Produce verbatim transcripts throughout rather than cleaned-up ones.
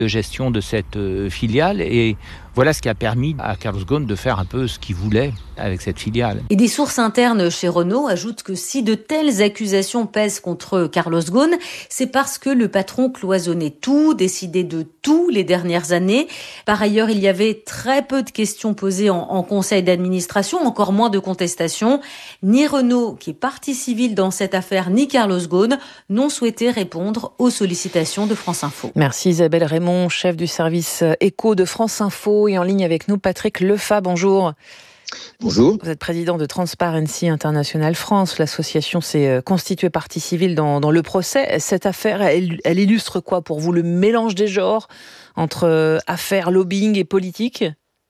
de gestion de cette euh, filiale. Et voilà ce qui a permis à Carlos Ghosn de faire un peu ce qu'il voulait avec cette filiale. Et des sources internes chez Renault ajoutent que si de telles accusations pèsent contre Carlos Ghosn, c'est parce que le patron cloisonnait tout, décidait de tout les dernières années. Par ailleurs, il y avait très peu de questions posées en, en conseil d'administration, encore moins de contestations. Ni Renault, qui est partie civile dans cette affaire, ni Carlos Ghosn n'ont souhaité répondre aux sollicitations de France Info. Merci Isabelle Raymond, chef du service éco de France Info, et en ligne avec nous Patrick Lefat. Bonjour. Bonjour. Vous êtes président de Transparency International France. L'association s'est constituée partie civile dans, dans le procès. Cette affaire, elle, elle illustre quoi pour vous? Le mélange des genres entre affaires, lobbying et politique?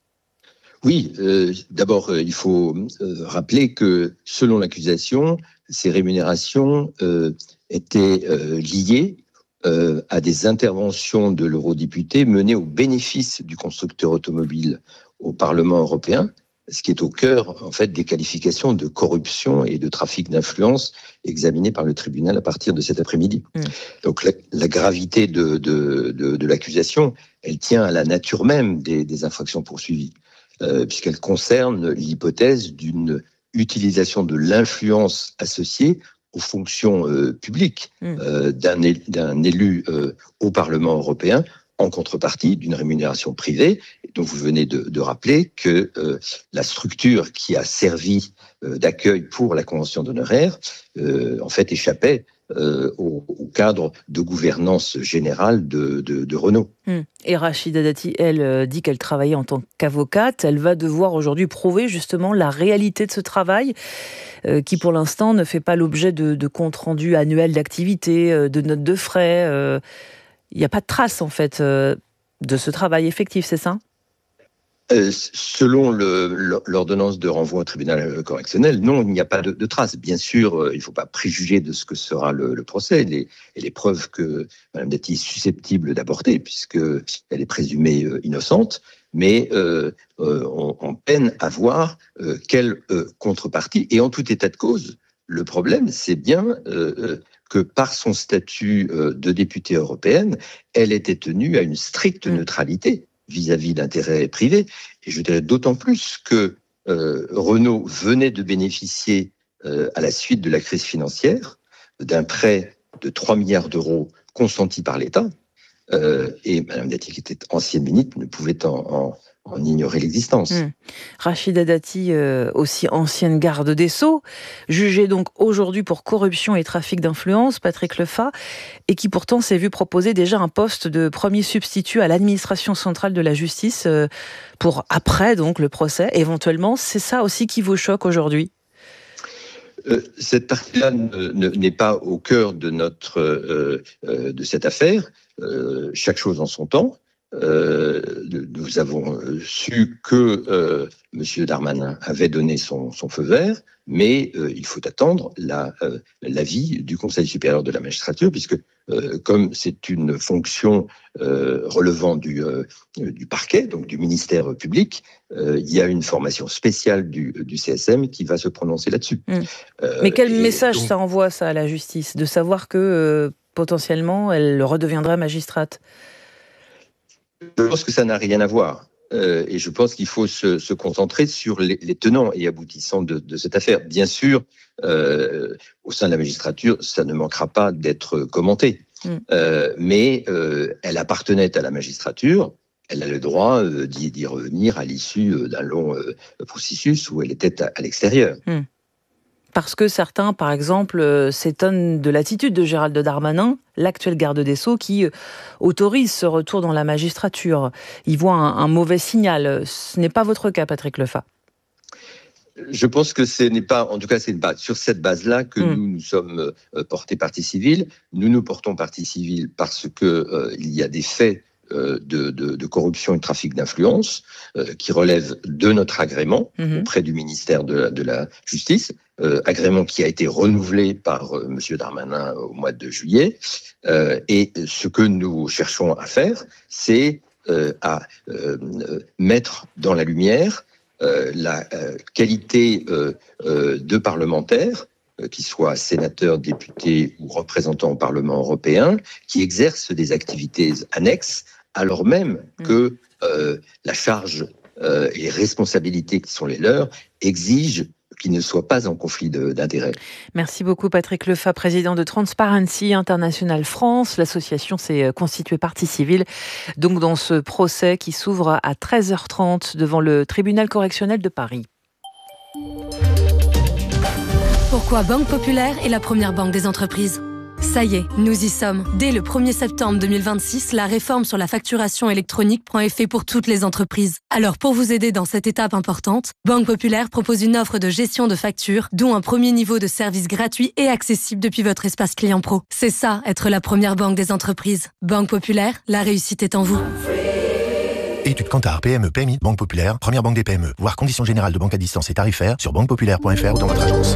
Oui, euh, d'abord, euh, il faut euh, rappeler que selon l'accusation, ces rémunérations euh, étaient euh, liées euh, à des interventions de l'eurodéputé menées au bénéfice du constructeur automobile au Parlement européen, ce qui est au cœur en fait des qualifications de corruption et de trafic d'influence examinées par le tribunal à partir de cet après-midi. Mmh. Donc la, la gravité de, de, de, de l'accusation, elle tient à la nature même des, des infractions poursuivies, euh, puisqu'elle concerne l'hypothèse d'une utilisation de l'influence associée aux fonctions euh, publiques mmh. euh, d'un, d'un élu euh, au Parlement européen, en contrepartie d'une rémunération privée. Et donc vous venez de, de rappeler que euh, la structure qui a servi euh, d'accueil pour la convention d'honoraires, euh, en fait, échappait euh, au, au cadre de gouvernance générale de, de, de Renault. Hum. Et Rachida Dati, elle, euh, dit qu'elle travaillait en tant qu'avocate. Elle va devoir aujourd'hui prouver justement la réalité de ce travail, euh, qui pour l'instant ne fait pas l'objet de, de comptes rendus annuels d'activité, euh, de notes de frais. Euh, Il n'y a pas de trace, en fait, euh, de ce travail effectif, c'est ça ? euh, Selon le, l'ordonnance de renvoi au tribunal correctionnel, non, il n'y a pas de, de trace. Bien sûr, euh, il ne faut pas préjuger de ce que sera le, le procès les, et les preuves que Mme Dati est susceptible d'apporter, puisqu'elle est présumée euh, innocente, mais euh, euh, on, on peine à voir euh, quelle euh, contrepartie. Et en tout état de cause, le problème, c'est bien... Euh, que par son statut de députée européenne, elle était tenue à une stricte neutralité vis-à-vis d'intérêts privés. Et je dirais d'autant plus que euh, Renault venait de bénéficier, euh, à la suite de la crise financière, d'un prêt de trois milliards d'euros consenti par l'État. Euh, et Mme Dati, qui était ancienne ministre, ne pouvait en... en en ignorer l'existence. Mmh. Rachida Dati, euh, aussi ancienne garde des Sceaux, jugée donc aujourd'hui pour corruption et trafic d'influence, Patrick Lefat, et qui pourtant s'est vu proposer déjà un poste de premier substitut à l'administration centrale de la justice euh, pour après donc le procès, éventuellement. C'est ça aussi qui vous choque aujourd'hui ? Euh, cette partie-là ne, ne, n'est pas au cœur de notre euh, euh, de cette affaire. Euh, chaque chose en son temps. Euh, nous avons su que euh, M. Darmanin avait donné son, son feu vert, mais euh, il faut attendre la, euh, l'avis du Conseil supérieur de la magistrature, puisque euh, comme c'est une fonction euh, relevant du, euh, du parquet, donc du ministère public, euh, il y a une formation spéciale du, du C S M qui va se prononcer là-dessus. Mmh. Euh, mais quel message donc, ça envoie, ça, à la justice, de savoir que euh, potentiellement elle redeviendra magistrate ? Je pense que ça n'a rien à voir. Euh, et je pense qu'il faut se, se concentrer sur les, les tenants et aboutissants de, de cette affaire. Bien sûr, euh, au sein de la magistrature, ça ne manquera pas d'être commenté. Mm. Euh, mais euh, elle appartenait à la magistrature. Elle a le droit euh, d'y, d'y revenir à l'issue d'un long euh, processus où elle était à, à l'extérieur. Mm. Parce que certains, par exemple, euh, s'étonnent de l'attitude de Gérald Darmanin, l'actuel garde des Sceaux, qui euh, autorise ce retour dans la magistrature. Il voit un, un mauvais signal. Ce n'est pas votre cas, Patrick Lefat. Je pense que ce n'est pas, en tout cas, c'est pas sur cette base-là que mmh. nous nous sommes euh, portés partie civile. Nous nous portons partie civile parce que euh, il y a des faits euh, de, de, de corruption et de trafic d'influence euh, qui relèvent de notre agrément mmh. auprès du ministère de la, de la Justice. Euh, agrément qui a été renouvelé par euh, M. Darmanin au mois de juillet. Euh, et ce que nous cherchons à faire, c'est euh, à euh, mettre dans la lumière euh, la euh, qualité euh, euh, de parlementaires, euh, qu'ils soient sénateurs, députés ou représentants au Parlement européen, qui exercent des activités annexes alors même que euh, la charge euh, et les responsabilités qui sont les leurs exigent qu'ils ne soient pas en conflit de, d'intérêts. Merci beaucoup Patrick Lefat, président de Transparency International France. L'association s'est constituée partie civile donc dans ce procès qui s'ouvre à treize heures trente devant le tribunal correctionnel de Paris. Pourquoi Banque Populaire est la première banque des entreprises ? Ça y est, nous y sommes. Dès le premier septembre deux mille vingt-six, la réforme sur la facturation électronique prend effet pour toutes les entreprises. Alors pour vous aider dans cette étape importante, Banque Populaire propose une offre de gestion de factures, dont un premier niveau de service gratuit et accessible depuis votre espace client pro. C'est ça, être la première banque des entreprises. Banque Populaire, la réussite est en vous. Étude Kantar, P M E, P M I, Banque Populaire, première banque des P M E. Voir conditions générales de banque à distance et tarifaires sur banque populaire point f r ou dans votre agence.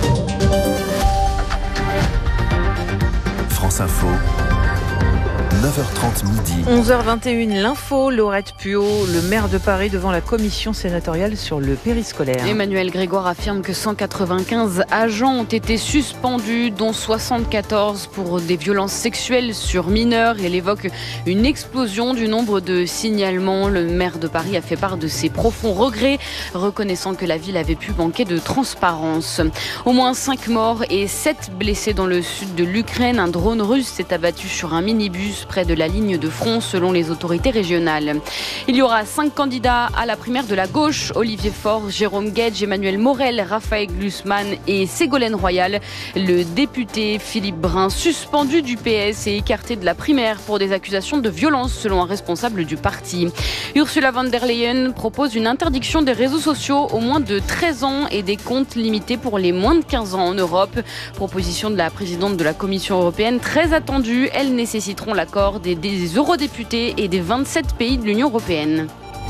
France Info, neuf heures trente midi. onze heures vingt et une, l'info, Laurette Puot, le maire de Paris devant la commission sénatoriale sur le périscolaire. Emmanuel Grégoire affirme que cent quatre-vingt-quinze agents ont été suspendus, dont soixante-quatorze pour des violences sexuelles sur mineurs. Il évoque une explosion du nombre de signalements. Le maire de Paris a fait part de ses profonds regrets, reconnaissant que la ville avait pu manquer de transparence. Au moins cinq morts et sept blessés dans le sud de l'Ukraine. Un drone russe s'est abattu sur un minibus près de la ligne de front selon les autorités régionales. Il y aura cinq candidats à la primaire de la gauche. Olivier Faure, Jérôme Guedj, Emmanuel Morel, Raphaël Glucksmann et Ségolène Royal. Le député Philippe Brun, suspendu du P S et écarté de la primaire pour des accusations de violence selon un responsable du parti. Ursula von der Leyen propose une interdiction des réseaux sociaux aux moins de treize ans et des comptes limités pour les moins de quinze ans en Europe. Proposition de la présidente de la Commission européenne très attendue. Elles nécessiteront l'accord Des, des eurodéputés et des vingt-sept pays de l'Union européenne.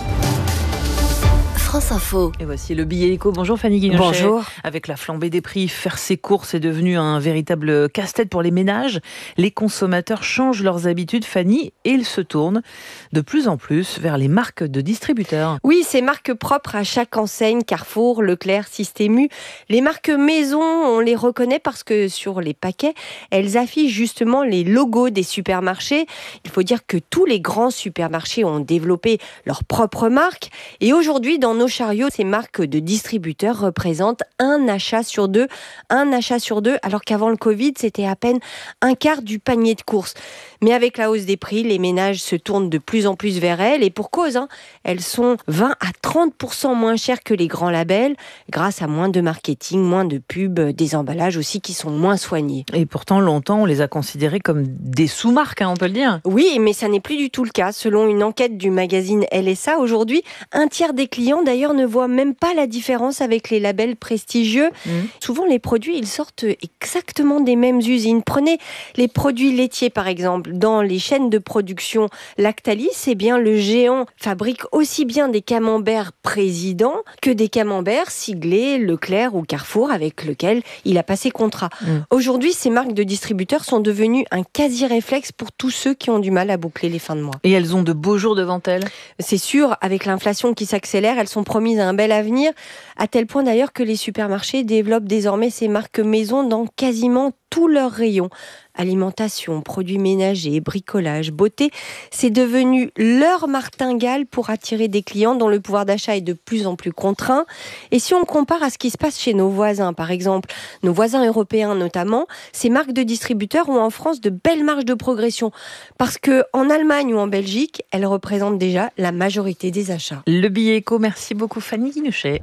France Info. Et voici le billet éco. Bonjour Fanny Guinochet. Bonjour. Avec la flambée des prix, faire ses courses est devenu un véritable casse-tête pour les ménages. Les consommateurs changent leurs habitudes, Fanny, et ils se tournent de plus en plus vers les marques de distributeurs. Oui, ces marques propres à chaque enseigne, Carrefour, Leclerc, Système U. Les marques maison, on les reconnaît parce que sur les paquets, elles affichent justement les logos des supermarchés. Il faut dire que tous les grands supermarchés ont développé leur propre marque. Et aujourd'hui, dans nos chariots, ces marques de distributeurs représentent un achat sur deux. Un achat sur deux, alors qu'avant le Covid, c'était à peine un quart du panier de courses. Mais avec la hausse des prix, les ménages se tournent de plus en plus vers elles. Et pour cause, hein, elles sont vingt à trente pour cent moins chères que les grands labels, grâce à moins de marketing, moins de pubs, des emballages aussi qui sont moins soignés. Et pourtant, longtemps, on les a considérées comme des sous-marques, hein, on peut le dire. Oui, mais ça n'est plus du tout le cas. Selon une enquête du magazine L S A, aujourd'hui, un tiers des clients, d'ailleurs, ne voient même pas la différence avec les labels prestigieux. Mmh. Souvent, les produits, ils sortent exactement des mêmes usines. Prenez les produits laitiers, par exemple. Dans les chaînes de production Lactalis, eh bien, le géant fabrique aussi bien des camemberts Président que des camemberts siglés Leclerc ou Carrefour avec lequel il a passé contrat. Mmh. Aujourd'hui, ces marques de distributeurs sont devenues un quasi-réflexe pour tous ceux qui ont du mal à boucler les fins de mois. Et elles ont de beaux jours devant elles. C'est sûr, avec l'inflation qui s'accélère, elles sont promises à un bel avenir, à tel point d'ailleurs que les supermarchés développent désormais ces marques maison dans quasiment tous leurs rayons. Alimentation, produits ménagers, bricolage, beauté, c'est devenu leur martingale pour attirer des clients dont le pouvoir d'achat est de plus en plus contraint. Et si on compare à ce qui se passe chez nos voisins, par exemple, nos voisins européens notamment, ces marques de distributeurs ont en France de belles marges de progression. Parce qu'en Allemagne ou en Belgique, elles représentent déjà la majorité des achats. Le billet éco, merci beaucoup Fanny Guinochet.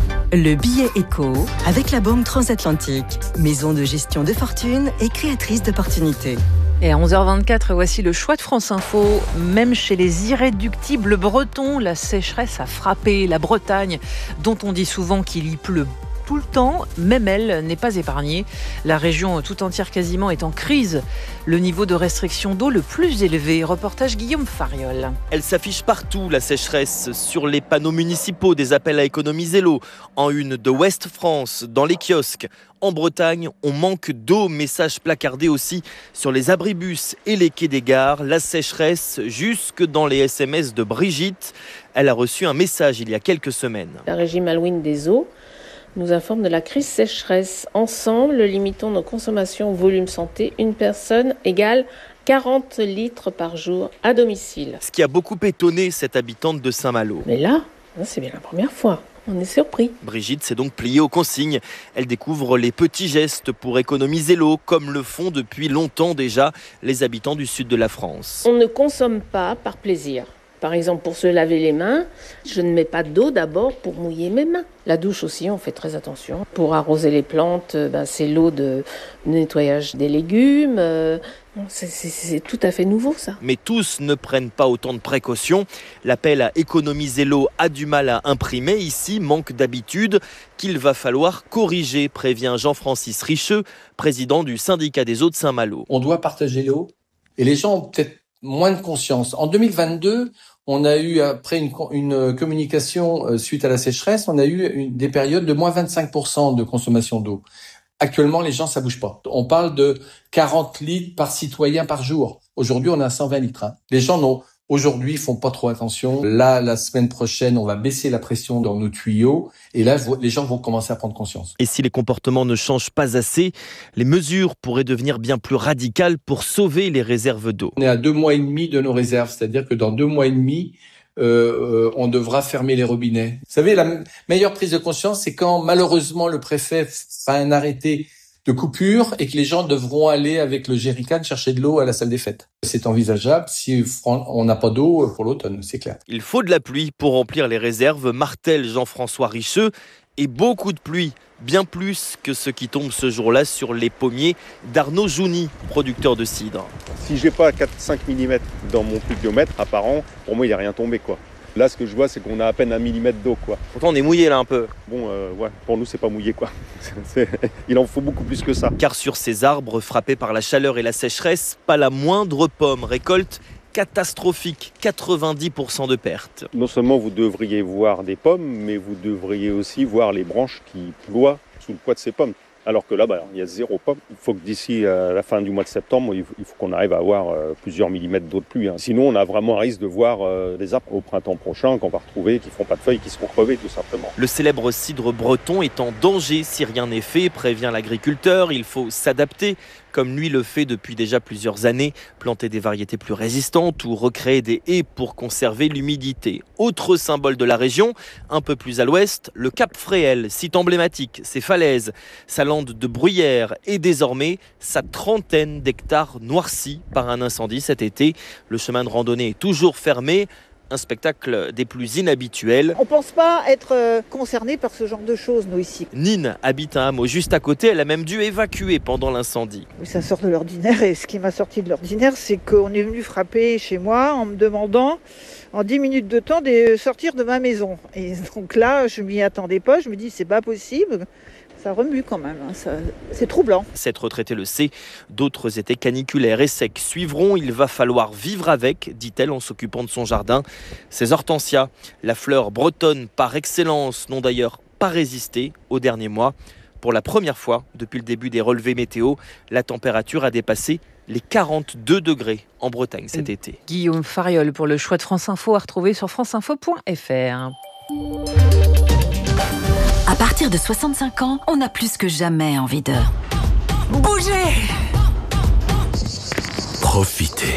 Le billet éco avec la Banque Transatlantique, maison de gestion de fortune et créatrice d'opportunités. Et à onze heures vingt-quatre, voici le choix de France Info. Même chez les irréductibles bretons, la sécheresse a frappé la Bretagne, dont on dit souvent qu'il y pleut tout le temps, même elle n'est pas épargnée. La région tout entière quasiment est en crise. Le niveau de restriction d'eau le plus élevé. Reportage Guillaume Fariol. Elle s'affiche partout, la sécheresse, sur les panneaux municipaux, des appels à économiser l'eau, en une de Ouest France, dans les kiosques. En Bretagne, on manque d'eau, message placardé aussi sur les abribus et les quais des gares. La sécheresse jusque dans les S M S de Brigitte. Elle a reçu un message il y a quelques semaines. La Régie Malouine des eaux nous informe de la crise sécheresse. Ensemble, limitons nos consommations volume santé, une personne égale quarante litres par jour à domicile. Ce qui a beaucoup étonné cette habitante de Saint-Malo. Mais là, c'est bien la première fois. On est surpris. Brigitte s'est donc pliée aux consignes. Elle découvre les petits gestes pour économiser l'eau, comme le font depuis longtemps déjà les habitants du sud de la France. On ne consomme pas par plaisir. Par exemple, pour se laver les mains, je ne mets pas d'eau d'abord pour mouiller mes mains. La douche aussi, on fait très attention. Pour arroser les plantes, ben, c'est l'eau de nettoyage des légumes. Euh, c'est, c'est, c'est tout à fait nouveau, ça. Mais tous ne prennent pas autant de précautions. L'appel à économiser l'eau a du mal à imprimer. Ici, manque d'habitude qu'il va falloir corriger, prévient Jean-Francis Richeux, président du syndicat des eaux de Saint-Malo. On doit partager l'eau et les gens ont peut-être moins de conscience. En deux mille vingt-deux, on a eu, après une, une communication suite à la sécheresse, on a eu une, des périodes de moins vingt-cinq pour cent de consommation d'eau. Actuellement, les gens, ça bouge pas. On parle de quarante litres par citoyen par jour. Aujourd'hui, on a cent vingt litres. Hein. Les gens n'ont Aujourd'hui, ils font pas trop attention. Là, la semaine prochaine, on va baisser la pression dans nos tuyaux. Et là, les gens vont commencer à prendre conscience. Et si les comportements ne changent pas assez, les mesures pourraient devenir bien plus radicales pour sauver les réserves d'eau. On est à deux mois et demi de nos réserves. C'est-à-dire que dans deux mois et demi, euh, euh, on devra fermer les robinets. Vous savez, la meilleure prise de conscience, c'est quand, malheureusement, le préfet fait un arrêté de coupure et que les gens devront aller avec le jerrycan chercher de l'eau à la salle des fêtes. C'est envisageable si on n'a pas d'eau pour l'automne, c'est clair. Il faut de la pluie pour remplir les réserves, martèle Jean-François Richeux, et beaucoup de pluie, bien plus que ce qui tombe ce jour-là sur les pommiers d'Arnaud Jouni, producteur de cidre. Si j'ai pas quatre à cinq millimètres dans mon pluviomètre par an, pour moi il n'y a rien tombé, quoi. Là, ce que je vois, c'est qu'on a à peine un millimètre d'eau, quoi. Pourtant, on est mouillé là un peu. Bon, euh, ouais, pour nous, c'est pas mouillé, quoi. C'est... Il en faut beaucoup plus que ça. Car sur ces arbres frappés par la chaleur et la sécheresse, pas la moindre pomme. Récolte catastrophique, quatre-vingt-dix pour cent de pertes. Non seulement vous devriez voir des pommes, mais vous devriez aussi voir les branches qui ploient sous le poids de ces pommes. Alors que là, bah, il y a zéro pomme. Il faut que d'ici à la fin du mois de septembre, il faut, il faut qu'on arrive à avoir euh, plusieurs millimètres d'eau de pluie. Hein. Sinon, on a vraiment un risque de voir euh, des arbres au printemps prochain qu'on va retrouver, qui ne font pas de feuilles, qui seront crevés tout simplement. Le célèbre cidre breton est en danger si rien n'est fait, prévient l'agriculteur. Il faut s'adapter, comme lui le fait depuis déjà plusieurs années, planter des variétés plus résistantes ou recréer des haies pour conserver l'humidité. Autre symbole de la région, un peu plus à l'ouest, le Cap Fréhel, site emblématique, ses falaises, sa lande de bruyère et désormais sa trentaine d'hectares noircis par un incendie cet été. Le chemin de randonnée est toujours fermé. Un spectacle des plus inhabituels. On ne pense pas être concerné par ce genre de choses, nous, ici. Nine habite un hameau juste à côté. Elle a même dû évacuer pendant l'incendie. Oui, ça sort de l'ordinaire. Et ce qui m'a sorti de l'ordinaire, c'est qu'on est venu frapper chez moi en me demandant, en dix minutes de temps, de sortir de ma maison. Et donc là, je ne m'y attendais pas. Je me dis, c'est pas possible. Ça remue quand même, hein. Ça, c'est troublant. Cette retraitée le sait, d'autres étés caniculaires et secs suivront. Il va falloir vivre avec, dit-elle en s'occupant de son jardin. Ces hortensias, la fleur bretonne par excellence, n'ont d'ailleurs pas résisté aux derniers mois. Pour la première fois depuis le début des relevés météo, la température a dépassé les quarante-deux degrés en Bretagne cet été. Guillaume Fariol pour le choix de France Info à retrouver sur franceinfo point f r. À partir de soixante-cinq ans, on a plus que jamais envie de bouger. Profiter.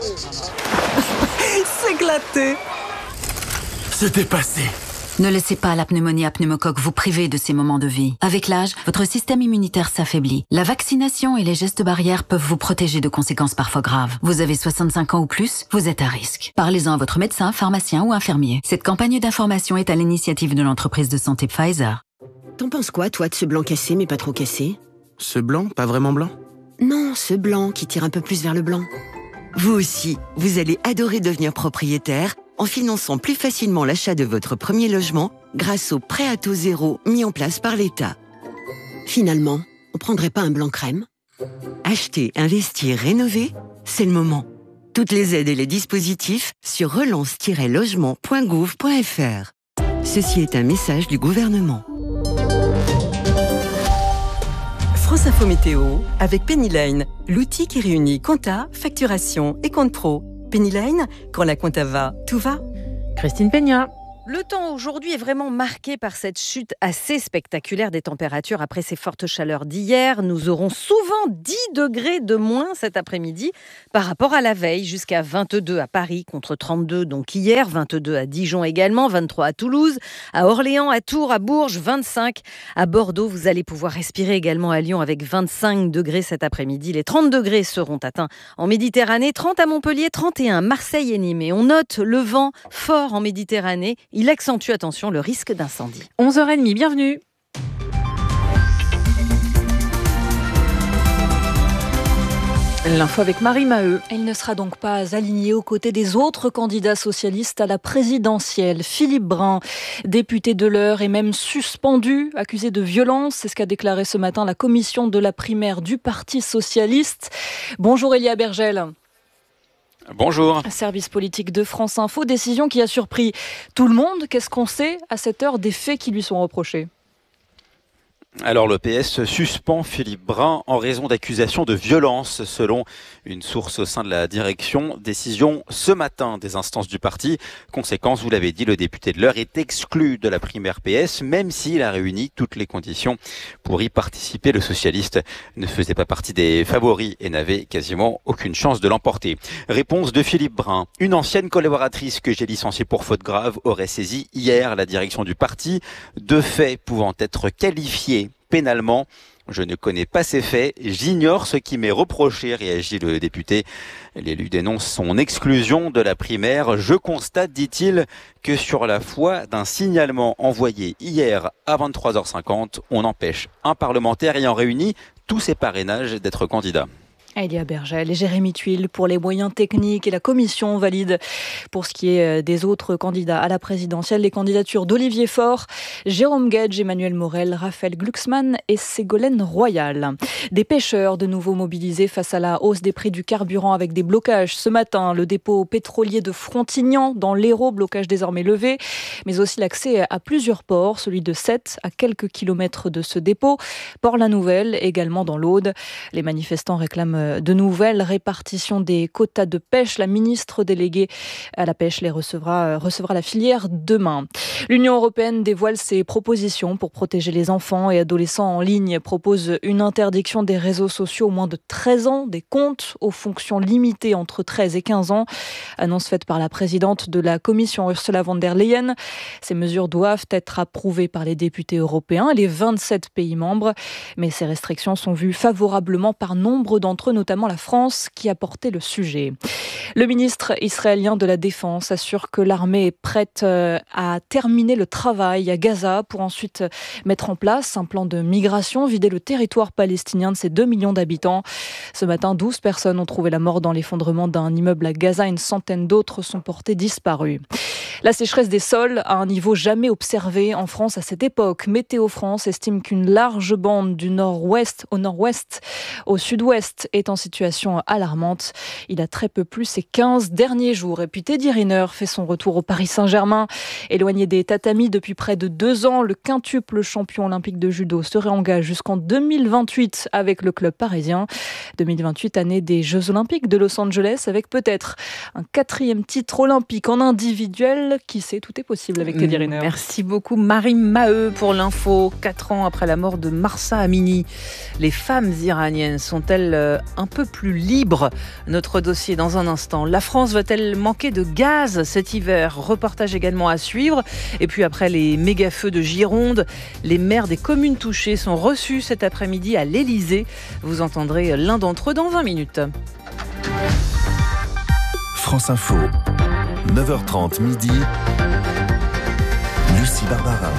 S'éclater. Se dépasser. Ne laissez pas la pneumonie à pneumocoque vous priver de ces moments de vie. Avec l'âge, votre système immunitaire s'affaiblit. La vaccination et les gestes barrières peuvent vous protéger de conséquences parfois graves. Vous avez soixante-cinq ans ou plus, vous êtes à risque. Parlez-en à votre médecin, pharmacien ou infirmier. Cette campagne d'information est à l'initiative de l'entreprise de santé Pfizer. T'en penses quoi, toi, de ce blanc cassé mais pas trop cassé? Ce blanc, pas vraiment blanc? Non, ce blanc qui tire un peu plus vers le blanc. Vous aussi, vous allez adorer devenir propriétaire en finançant plus facilement l'achat de votre premier logement grâce au prêt à taux zéro mis en place par l'État. Finalement, on prendrait pas un blanc crème? Acheter, investir, rénover, c'est le moment. Toutes les aides et les dispositifs sur relance tiret logement point gouv point f r. Ceci est un message du gouvernement. France Info Météo avec Pennyline, l'outil qui réunit compta, facturation et compte pro. Pennyline, quand la compta va, tout va. Christine Peña. Le temps aujourd'hui est vraiment marqué par cette chute assez spectaculaire des températures après ces fortes chaleurs d'hier. Nous aurons souvent dix degrés de moins cet après-midi par rapport à la veille, jusqu'à vingt-deux à Paris contre trente-deux donc hier, vingt-deux à Dijon également, vingt-trois à Toulouse, à Orléans, à Tours, à Bourges, vingt-cinq à Bordeaux. Vous allez pouvoir respirer également à Lyon avec vingt-cinq degrés cet après-midi. Les trente degrés seront atteints en Méditerranée, trente à Montpellier, trente et un Marseille et Nîmes. Et on note le vent fort en Méditerranée. Il accentue, attention, le risque d'incendie. onze heures trente, bienvenue. L'info avec Marie Maheu. Il ne sera donc pas aligné aux côtés des autres candidats socialistes à la présidentielle. Philippe Brun, député de l'Eure, est même suspendu, accusé de violence. C'est ce qu'a déclaré ce matin la commission de la primaire du Parti socialiste. Bonjour Elia Bergel. Bonjour. Service politique de France Info, décision qui a surpris tout le monde. Qu'est-ce qu'on sait à cette heure des faits qui lui sont reprochés ? Alors le P S suspend Philippe Brun en raison d'accusations de violence selon une source au sein de la direction. Décision ce matin des instances du parti. Conséquence, vous l'avez dit, le député de l'Eure est exclu de la primaire P S, même s'il a réuni toutes les conditions pour y participer. Le socialiste ne faisait pas partie des favoris et n'avait quasiment aucune chance de l'emporter. Réponse de Philippe Brun. Une ancienne collaboratrice que j'ai licenciée pour faute grave aurait saisi hier la direction du parti. Deux faits pouvant être qualifiés pénalement. Je ne connais pas ces faits, j'ignore ce qui m'est reproché, réagit le député. L'élu dénonce son exclusion de la primaire. Je constate, dit-il, que sur la foi d'un signalement envoyé hier à vingt-trois heures cinquante, on empêche un parlementaire ayant réuni tous ses parrainages d'être candidat. Elia Bergel et Jérémy Tuile pour les moyens techniques et la commission valide pour ce qui est des autres candidats à la présidentielle, les candidatures d'Olivier Faure, Jérôme Guedj, Emmanuel Morel, Raphaël Glucksmann et Ségolène Royal. Des pêcheurs de nouveau mobilisés face à la hausse des prix du carburant avec des blocages ce matin. Le dépôt pétrolier de Frontignan dans l'Hérault, blocage désormais levé, mais aussi l'accès à plusieurs ports, celui de Sète à quelques kilomètres de ce dépôt, Port-la-Nouvelle également dans l'Aude. Les manifestants réclament de nouvelles répartitions des quotas de pêche. La ministre déléguée à la pêche les recevra, recevra la filière demain. L'Union européenne dévoile ses propositions pour protéger les enfants et adolescents en ligne, propose une interdiction des réseaux sociaux aux moins de treize ans, des comptes aux fonctions limitées entre treize et quinze ans. Annonce faite par la présidente de la Commission, Ursula von der Leyen. Ces mesures doivent être approuvées par les députés européens et les vingt-sept pays membres. Mais ces restrictions sont vues favorablement par nombre d'entre eux, notamment la France, qui a porté le sujet. Le ministre israélien de la Défense assure que l'armée est prête à terminer le travail à Gaza pour ensuite mettre en place un plan de migration, vider le territoire palestinien de ses deux millions d'habitants. Ce matin, douze personnes ont trouvé la mort dans l'effondrement d'un immeuble à Gaza. Une centaine d'autres sont portées disparues. La sécheresse des sols à un niveau jamais observé en France à cette époque. Météo France estime qu'une large bande du nord-ouest au nord-ouest, au sud-ouest, est en situation alarmante. Il a très peu plu ces quinze derniers jours. Et puis Teddy Riner fait son retour au Paris Saint-Germain. Éloigné des tatamis depuis près de deux ans, le quintuple champion olympique de judo se réengage jusqu'en deux mille vingt-huit avec le club parisien. deux mille vingt-huit, année des Jeux Olympiques de Los Angeles, avec peut-être un quatrième titre olympique en individuel. Qui sait, tout est possible avec Teddy Riner. Merci beaucoup Marie Maheu pour l'info. Quatre ans après la mort de Mahsa Amini, les femmes iraniennes sont-elles un peu plus libres ? Notre dossier dans un instant. La France va-t-elle manquer de gaz cet hiver ? Reportage également à suivre. Et puis après les méga-feux de Gironde, les maires des communes touchées sont reçus cet après-midi à l'Élysée. Vous entendrez l'un d'entre eux dans vingt minutes. France Info. neuf heures trente midi, Lucie Barbara.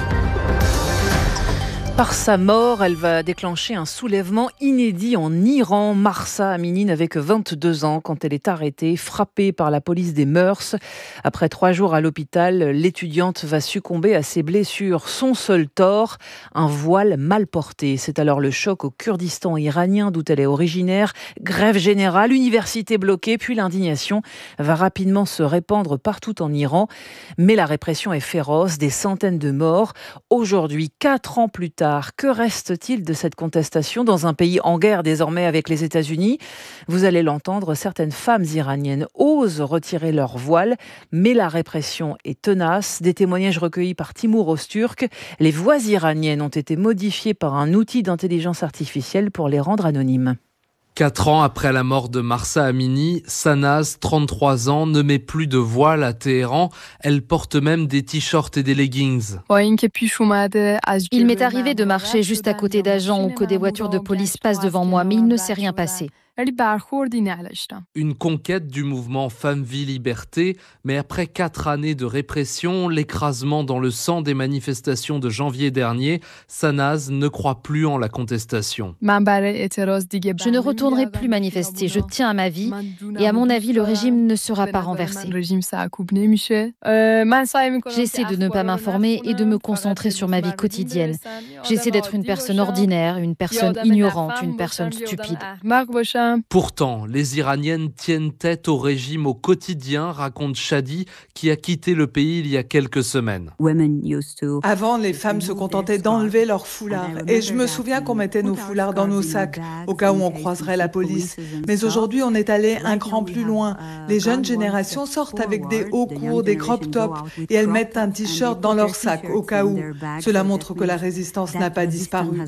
Par sa mort, elle va déclencher un soulèvement inédit en Iran. Mahsa Amini n'avait que vingt-deux ans quand elle est arrêtée, frappée par la police des mœurs. Après trois jours à l'hôpital, l'étudiante va succomber à ses blessures. Son seul tort, un voile mal porté. C'est alors le choc au Kurdistan iranien d'où elle est originaire. Grève générale, université bloquée, puis l'indignation va rapidement se répandre partout en Iran. Mais la répression est féroce, des centaines de morts. Aujourd'hui, quatre ans plus tard, tard. Que reste-t-il de cette contestation dans un pays en guerre désormais avec les États-Unis ? Vous allez l'entendre, certaines femmes iraniennes osent retirer leur voile, mais la répression est tenace. Des témoignages recueillis par Timur Öztürk. Les voix iraniennes ont été modifiées par un outil d'intelligence artificielle pour les rendre anonymes. Quatre ans après la mort de Mahsa Amini, Sanaz, trente-trois ans, ne met plus de voile à Téhéran. Elle porte même des t-shirts et des leggings. Il m'est arrivé de marcher juste à côté d'agents ou que des voitures de police passent devant moi, mais il ne s'est rien passé. Une conquête du mouvement Femmes, Vie, Liberté, mais après quatre années de répression, l'écrasement dans le sang des manifestations de janvier dernier, Sanaz ne croit plus en la contestation. Je ne retournerai plus manifester, je tiens à ma vie et à mon avis, le régime ne sera pas renversé. J'essaie de ne pas m'informer et de me concentrer sur ma vie quotidienne. J'essaie d'être une personne ordinaire, une personne ignorante, une personne stupide. Pourtant, les Iraniennes tiennent tête au régime au quotidien, raconte Shadi, qui a quitté le pays il y a quelques semaines. Avant, les femmes se contentaient d'enlever leurs foulards. Et je me souviens qu'on mettait nos foulards dans nos sacs, au cas où on croiserait la police. Mais aujourd'hui, on est allé un cran plus loin. Les jeunes générations sortent avec des hauts courts, des crop tops, et elles mettent un t-shirt dans leur sac, au cas où. Cela montre que la résistance n'a pas disparu.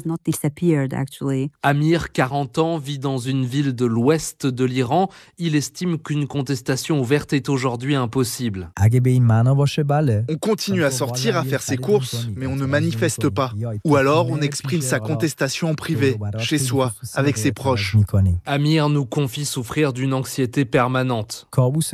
Amir, quarante ans, vit dans une ville de l'ouest de l'Iran. Il estime qu'une contestation ouverte est aujourd'hui impossible. On continue à sortir, à faire ses courses, mais on ne manifeste pas. Ou alors on exprime sa contestation en privé, chez soi, avec ses proches. Amir nous confie souffrir d'une anxiété permanente.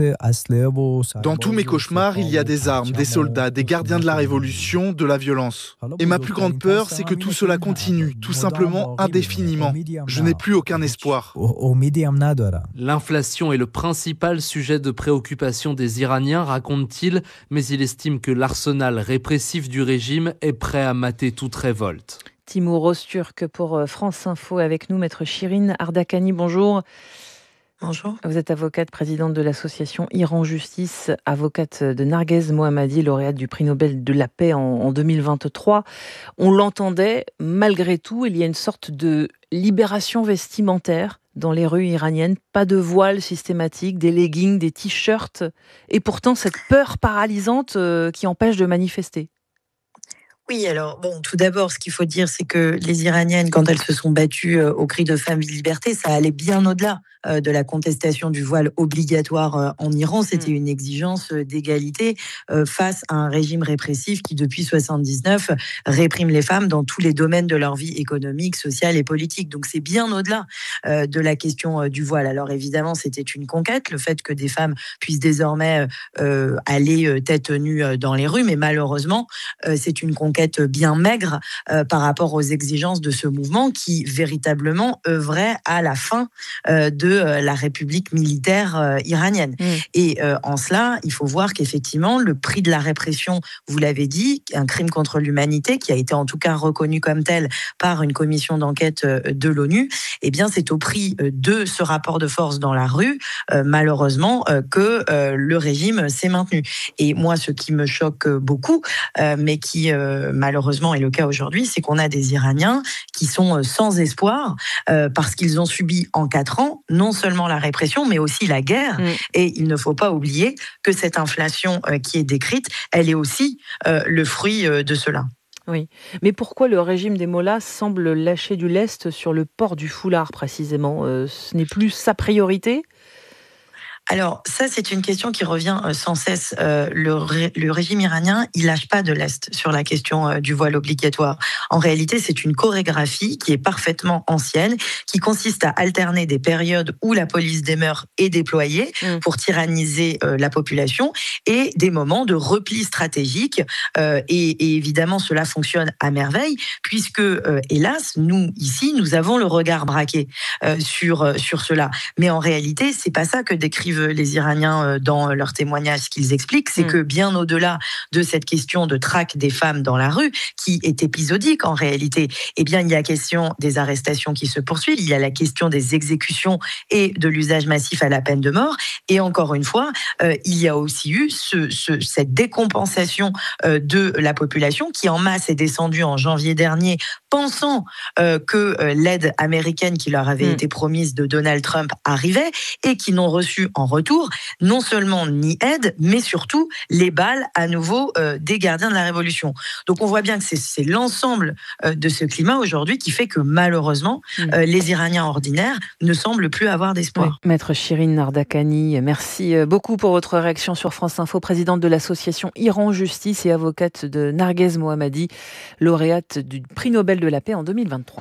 Dans tous mes cauchemars, il y a des armes, des soldats, des gardiens de la révolution, de la violence. Et ma plus grande peur, c'est que tout cela continue, tout simplement indéfiniment. Je n'ai plus aucun espoir. L'inflation est le principal sujet de préoccupation des Iraniens, raconte-t-il, mais il estime que l'arsenal répressif du régime est prêt à mater toute révolte. Timur Öztürk pour France Info avec nous, maître Chirine Ardakani, bonjour. Bonjour. Vous êtes avocate, présidente de l'association Iran Justice, avocate de Narguez Mohammadi, lauréate du prix Nobel de la paix en, en deux mille vingt-trois. On l'entendait, malgré tout, il y a une sorte de libération vestimentaire dans les rues iraniennes, pas de voile systématique, des leggings, des t-shirts, et pourtant cette peur paralysante euh, qui empêche de manifester. Oui, alors, bon, tout d'abord, ce qu'il faut dire, c'est que les Iraniennes, quand elles se sont battues euh, au cri de Femmes, Vie, Liberté, ça allait bien au-delà euh, de la contestation du voile obligatoire euh, en Iran. C'était une exigence euh, d'égalité euh, face à un régime répressif qui, depuis soixante-dix-neuf, réprime les femmes dans tous les domaines de leur vie économique, sociale et politique. Donc, c'est bien au-delà euh, de la question euh, du voile. Alors, évidemment, c'était une conquête, le fait que des femmes puissent désormais euh, aller euh, tête nue euh, dans les rues, mais malheureusement, euh, c'est une conquête bien maigre euh, par rapport aux exigences de ce mouvement qui véritablement œuvrait à la fin euh, de euh, la République militaire euh, iranienne. Mmh. Et euh, en cela, il faut voir qu'effectivement, le prix de la répression, vous l'avez dit, un crime contre l'humanité qui a été en tout cas reconnu comme tel par une commission d'enquête euh, de l'ONU, eh bien, c'est au prix euh, de ce rapport de force dans la rue, euh, malheureusement, euh, que euh, le régime s'est maintenu. Et moi, ce qui me choque beaucoup, euh, mais qui euh, malheureusement est le cas aujourd'hui, c'est qu'on a des Iraniens qui sont sans espoir euh, parce qu'ils ont subi en quatre ans non seulement la répression, mais aussi la guerre. Mmh. Et il ne faut pas oublier que cette inflation euh, qui est décrite, elle est aussi euh, le fruit euh, de cela. Oui, mais pourquoi le régime des mollahs semble lâcher du lest sur le port du foulard précisément ? euh, Ce n'est plus sa priorité ? Alors, ça, c'est une question qui revient sans cesse. Euh, le, ré, le régime iranien, il lâche pas de lest sur la question euh, du voile obligatoire. En réalité, c'est une chorégraphie qui est parfaitement ancienne, qui consiste à alterner des périodes où la police des mœurs est déployée mmh. pour tyranniser euh, la population et des moments de repli stratégique. Euh, et, et évidemment, cela fonctionne à merveille, puisque, euh, hélas, nous, ici, nous avons le regard braqué euh, sur, euh, sur cela. Mais en réalité, c'est pas ça que décrivent vivent les Iraniens dans leurs témoignages, ce qu'ils expliquent, c'est mmh. que bien au-delà de cette question de traque des femmes dans la rue, qui est épisodique en réalité, eh bien, il y a la question des arrestations qui se poursuivent, il y a la question des exécutions et de l'usage massif à la peine de mort. Et encore une fois, euh, il y a aussi eu ce, ce, cette décompensation euh, de la population qui en masse est descendue en janvier dernier, pensant euh, que euh, l'aide américaine qui leur avait mmh. été promise de Donald Trump arrivait et qui n'ont reçu en retour non seulement ni aide, mais surtout les balles à nouveau euh, des gardiens de la Révolution. Donc on voit bien que c'est, c'est l'ensemble euh, de ce climat aujourd'hui qui fait que malheureusement, mmh. euh, les Iraniens ordinaires ne semblent plus avoir d'espoir. Oui. Maître Shirin Nardakani, merci beaucoup pour votre réaction sur France Info, présidente de l'association Iran Justice et avocate de Narguez Mohammadi, lauréate du prix Nobel de la paix en deux mille vingt-trois.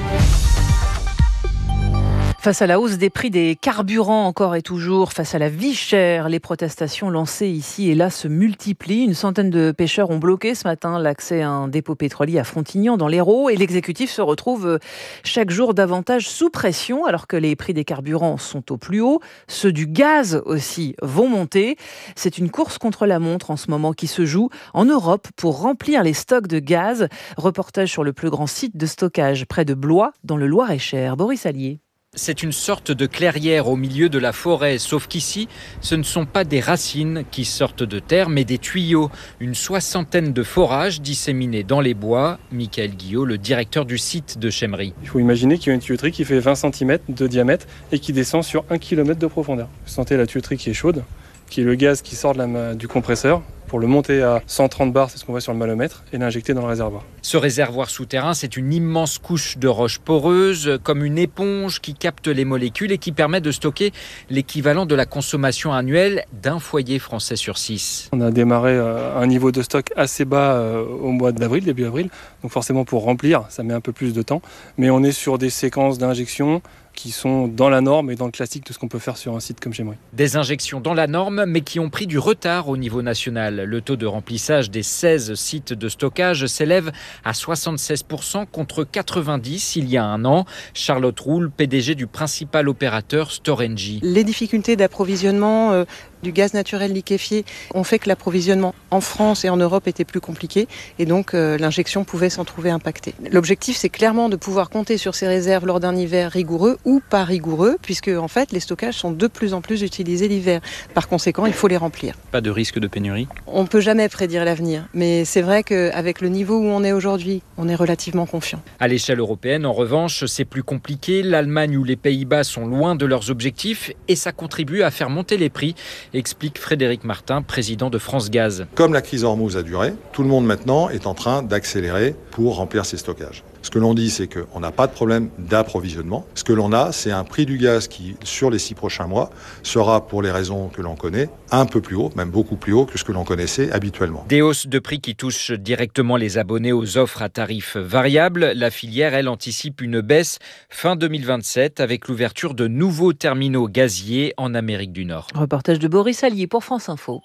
Face à la hausse des prix des carburants encore et toujours, face à la vie chère, les protestations lancées ici et là se multiplient. Une centaine de pêcheurs ont bloqué ce matin l'accès à un dépôt pétrolier à Frontignan dans l'Hérault et l'exécutif se retrouve chaque jour davantage sous pression alors que les prix des carburants sont au plus haut. Ceux du gaz aussi vont monter. C'est une course contre la montre en ce moment qui se joue en Europe pour remplir les stocks de gaz. Reportage sur le plus grand site de stockage près de Blois dans le Loir-et-Cher. Boris Allier. C'est une sorte de clairière au milieu de la forêt, sauf qu'ici, ce ne sont pas des racines qui sortent de terre, mais des tuyaux. Une soixantaine de forages disséminés dans les bois. Michael Guillot, le directeur du site de Chemmery. Il faut imaginer qu'il y a une tuyauterie qui fait vingt centimètres de diamètre et qui descend sur un kilomètre de profondeur. Vous sentez la tuyauterie qui est chaude, qui est le gaz qui sort de la, du compresseur. Pour le monter à cent trente bars, c'est ce qu'on voit sur le manomètre, et l'injecter dans le réservoir. Ce réservoir souterrain, c'est une immense couche de roches poreuses, comme une éponge qui capte les molécules et qui permet de stocker l'équivalent de la consommation annuelle d'un foyer français sur six. On a démarré à un niveau de stock assez bas au mois d'avril, début avril, donc forcément pour remplir, ça met un peu plus de temps, mais on est sur des séquences d'injection qui sont dans la norme et dans le classique de ce qu'on peut faire sur un site comme Chemmery. Des injections dans la norme, mais qui ont pris du retard au niveau national. Le taux de remplissage des seize sites de stockage s'élève à soixante-seize pour cent contre quatre-vingt-dix pour cent il y a un an. Charlotte Roule, P D G du principal opérateur Storengy. Les difficultés d'approvisionnement euh, du gaz naturel liquéfié ont fait que l'approvisionnement en France et en Europe était plus compliqué et donc euh, l'injection pouvait s'en trouver impactée. L'objectif, c'est clairement de pouvoir compter sur ces réserves lors d'un hiver rigoureux ou pas rigoureux, puisque en fait les stockages sont de plus en plus utilisés l'hiver. Par conséquent, il faut les remplir. Pas de risque de pénurie ? On ne peut jamais prédire l'avenir, mais c'est vrai qu'avec le niveau où on est aujourd'hui, on est relativement confiant. À l'échelle européenne, en revanche, c'est plus compliqué. L'Allemagne ou les Pays-Bas sont loin de leurs objectifs et ça contribue à faire monter les prix, explique Frédéric Martin, président de France Gaz. Comme la crise Hormuz a duré, tout le monde maintenant est en train d'accélérer pour remplir ses stockages. Ce que l'on dit, c'est qu'on n'a pas de problème d'approvisionnement. Ce que l'on a, c'est un prix du gaz qui, sur les six prochains mois, sera, pour les raisons que l'on connaît, un peu plus haut, même beaucoup plus haut que ce que l'on connaissait habituellement. Des hausses de prix qui touchent directement les abonnés aux offres à tarifs variables. La filière, elle, anticipe une baisse fin deux mille vingt-sept avec l'ouverture de nouveaux terminaux gaziers en Amérique du Nord. Reportage de Boris Allier pour France Info.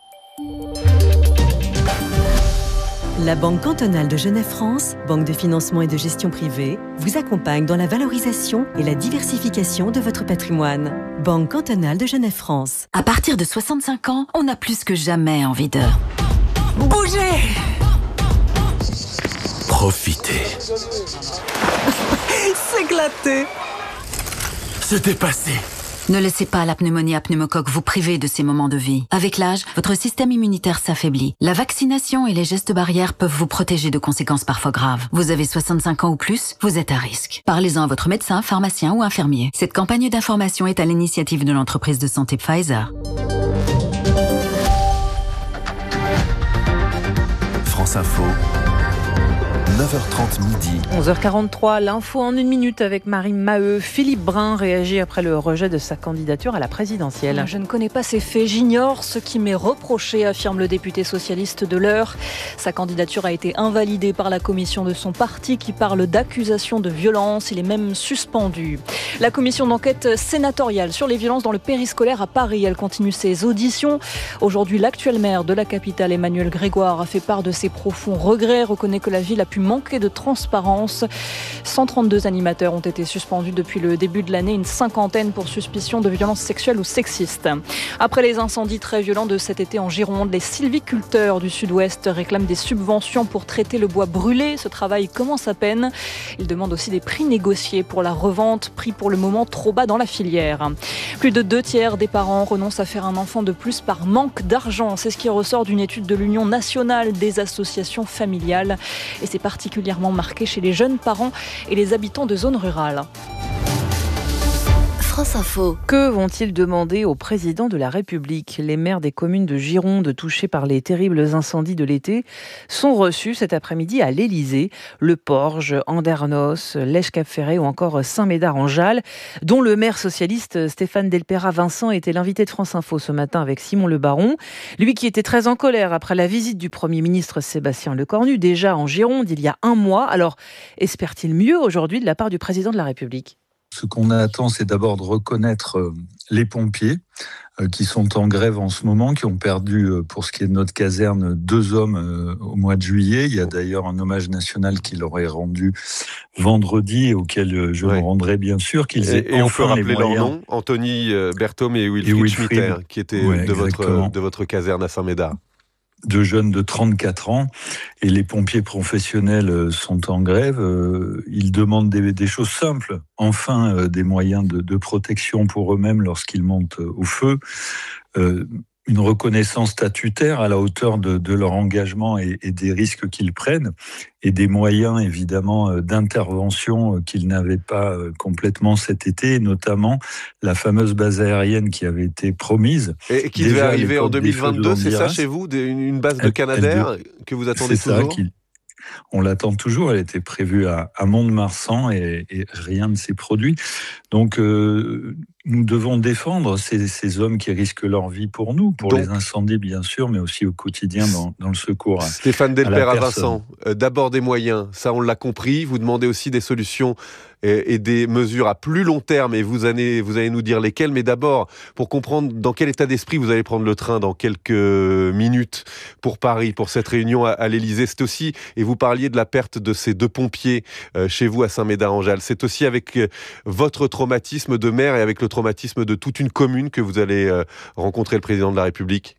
La Banque cantonale de Genève-France, banque de financement et de gestion privée, vous accompagne dans la valorisation et la diversification de votre patrimoine. Banque cantonale de Genève-France. À partir de soixante-cinq ans, on a plus que jamais envie de bouger. Profitez. S'éclater. C'était passé. Ne laissez pas la pneumonie à pneumocoque vous priver de ces moments de vie. Avec l'âge, votre système immunitaire s'affaiblit. La vaccination et les gestes barrières peuvent vous protéger de conséquences parfois graves. Vous avez soixante-cinq ans ou plus, vous êtes à risque. Parlez-en à votre médecin, pharmacien ou infirmier. Cette campagne d'information est à l'initiative de l'entreprise de santé Pfizer. France Info. neuf heures trente midi. onze heures quarante-trois, l'info en une minute avec Marie Maheu. Philippe Brun réagit après le rejet de sa candidature à la présidentielle. Je ne connais pas ces faits, j'ignore ce qui m'est reproché, affirme le député socialiste de l'Eure. Sa candidature a été invalidée par la commission de son parti qui parle d'accusation de violence. Il est même suspendu. La commission d'enquête sénatoriale sur les violences dans le périscolaire à Paris, elle continue ses auditions. Aujourd'hui, l'actuel maire de la capitale, Emmanuel Grégoire, a fait part de ses profonds regrets, reconnaît que la ville a pu manqué de transparence. cent trente-deux animateurs ont été suspendus depuis le début de l'année, une cinquantaine pour suspicion de violences sexuelles ou sexistes. Après les incendies très violents de cet été en Gironde, les sylviculteurs du sud-ouest réclament des subventions pour traiter le bois brûlé. Ce travail commence à peine. Ils demandent aussi des prix négociés pour la revente, prix pour le moment trop bas dans la filière. Plus de deux tiers des parents renoncent à faire un enfant de plus par manque d'argent. C'est ce qui ressort d'une étude de l'Union nationale des associations familiales. Et c'est particulièrement marqué chez les jeunes parents et les habitants de zones rurales. France Info. Que vont-ils demander au président de la République ? Les maires des communes de Gironde touchées par les terribles incendies de l'été sont reçus cet après-midi à l'Élysée. Le Porge, Andernos, Lèche-Cap-Ferré ou encore Saint-Médard-en-Jalles, dont le maire socialiste Stéphane Delpera-Vincent était l'invité de France Info ce matin avec Simon Le Baron. Lui qui était très en colère après la visite du Premier ministre Sébastien Lecornu, déjà en Gironde il y a un mois. Alors, espère-t-il mieux aujourd'hui de la part du président de la République ? Ce qu'on attend, c'est d'abord de reconnaître les pompiers qui sont en grève en ce moment, qui ont perdu, pour ce qui est de notre caserne, deux hommes au mois de juillet. Il y a d'ailleurs un hommage national qui leur est rendu vendredi, auquel je ouais. me rendrai bien sûr. Qu'ils aient et, et enfin on peut rappeler leurs noms, Anthony Berthaume et Wilfried, et Wilfried Schmitter, qui étaient ouais, de, votre, de votre caserne à Saint-Médard. Deux jeunes de trente-quatre ans, et les pompiers professionnels sont en grève. Ils demandent des, des choses simples, enfin des moyens de, de protection pour eux-mêmes lorsqu'ils montent au feu, euh, une reconnaissance statutaire à la hauteur de, de leur engagement et, et des risques qu'ils prennent, et des moyens évidemment d'intervention qu'ils n'avaient pas complètement cet été, et notamment la fameuse base aérienne qui avait été promise. Et qui devait arriver en deux mille vingt-deux, c'est ça chez vous, une base de Canadair que vous attendez toujours ? On l'attend toujours, elle était prévue à, à Mont-de-Marsan et, et rien ne s'est produit. Donc euh, nous devons défendre ces, ces hommes qui risquent leur vie pour nous, pour Donc, les incendies bien sûr, mais aussi au quotidien dans, dans le secours. Stéphane Delpera-Vincent, euh, d'abord des moyens, ça on l'a compris, vous demandez aussi des solutions et, et des mesures à plus long terme, et vous allez, vous allez nous dire lesquelles, mais d'abord, pour comprendre dans quel état d'esprit vous allez prendre le train dans quelques minutes pour Paris, pour cette réunion à, à l'Élysée, c'est aussi, et vous parliez de la perte de ces deux pompiers euh, chez vous à Saint-Médard-en-Jalles, c'est aussi avec euh, votre traumatisme de maire et avec le traumatisme de toute une commune que vous allez euh, rencontrer le président de la République.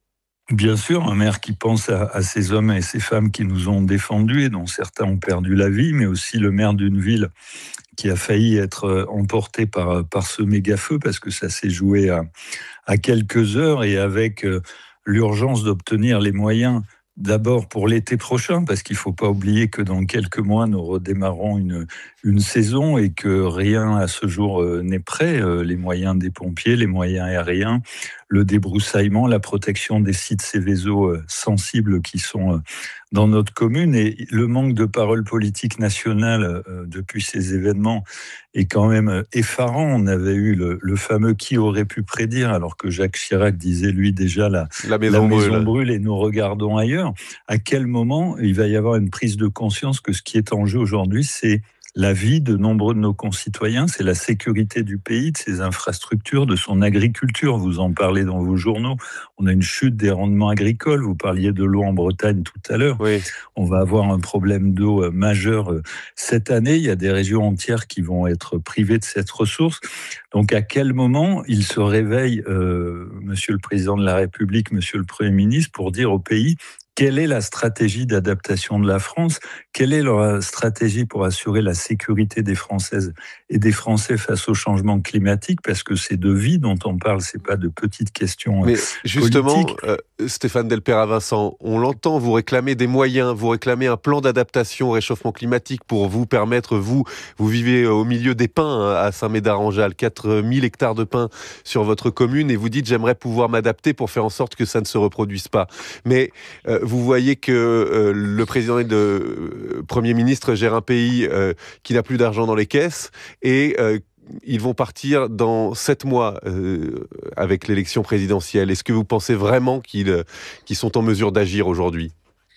Bien sûr, un maire qui pense à, à ces hommes et ces femmes qui nous ont défendus et dont certains ont perdu la vie, mais aussi le maire d'une ville qui a failli être emporté par, par ce méga-feu parce que ça s'est joué à, à quelques heures et avec euh, l'urgence d'obtenir les moyens d'abord pour l'été prochain, parce qu'il ne faut pas oublier que dans quelques mois, nous redémarrons une, une saison et que rien à ce jour euh, n'est prêt. Euh, les moyens des pompiers, les moyens aériens, le débroussaillement, la protection des sites Céveso euh, sensibles qui sont euh, dans notre commune. Et le manque de parole politique nationale euh, depuis ces événements est quand même effarant. On avait eu le, le fameux « qui aurait pu prédire » alors que Jacques Chirac disait lui déjà la, la maison, la maison brûle. brûle et nous regardons ailleurs. À quel moment il va y avoir une prise de conscience que ce qui est en jeu aujourd'hui, c'est la vie de nombreux de nos concitoyens, c'est la sécurité du pays, de ses infrastructures, de son agriculture. Vous en parlez dans vos journaux. On a une chute des rendements agricoles. Vous parliez de l'eau en Bretagne tout à l'heure. Oui. On va avoir un problème d'eau majeur cette année. Il y a des régions entières qui vont être privées de cette ressource. Donc à quel moment il se réveille, euh, Monsieur le Président de la République, Monsieur le Premier ministre, pour dire au pays quelle est la stratégie d'adaptation de la France? Quelle est leur stratégie pour assurer la sécurité des Françaises et des Français face au changement climatique? Parce que c'est de vie dont on parle, c'est pas de petites questions Mais justement, politiques. Euh, Stéphane Delpera-Vincent, on l'entend, vous réclamez des moyens, vous réclamez un plan d'adaptation au réchauffement climatique pour vous permettre, vous, vous vivez au milieu des pins à Saint-Médard-en-Jalles, quatre mille hectares de pins sur votre commune, et vous dites j'aimerais pouvoir m'adapter pour faire en sorte que ça ne se reproduise pas. Mais euh, vous voyez que euh, le président et le euh, Premier ministre gère un pays euh, qui n'a plus d'argent dans les caisses et euh, ils vont partir dans sept mois euh, avec l'élection présidentielle. Est-ce que vous pensez vraiment qu'ils, qu'ils sont en mesure d'agir aujourd'hui ?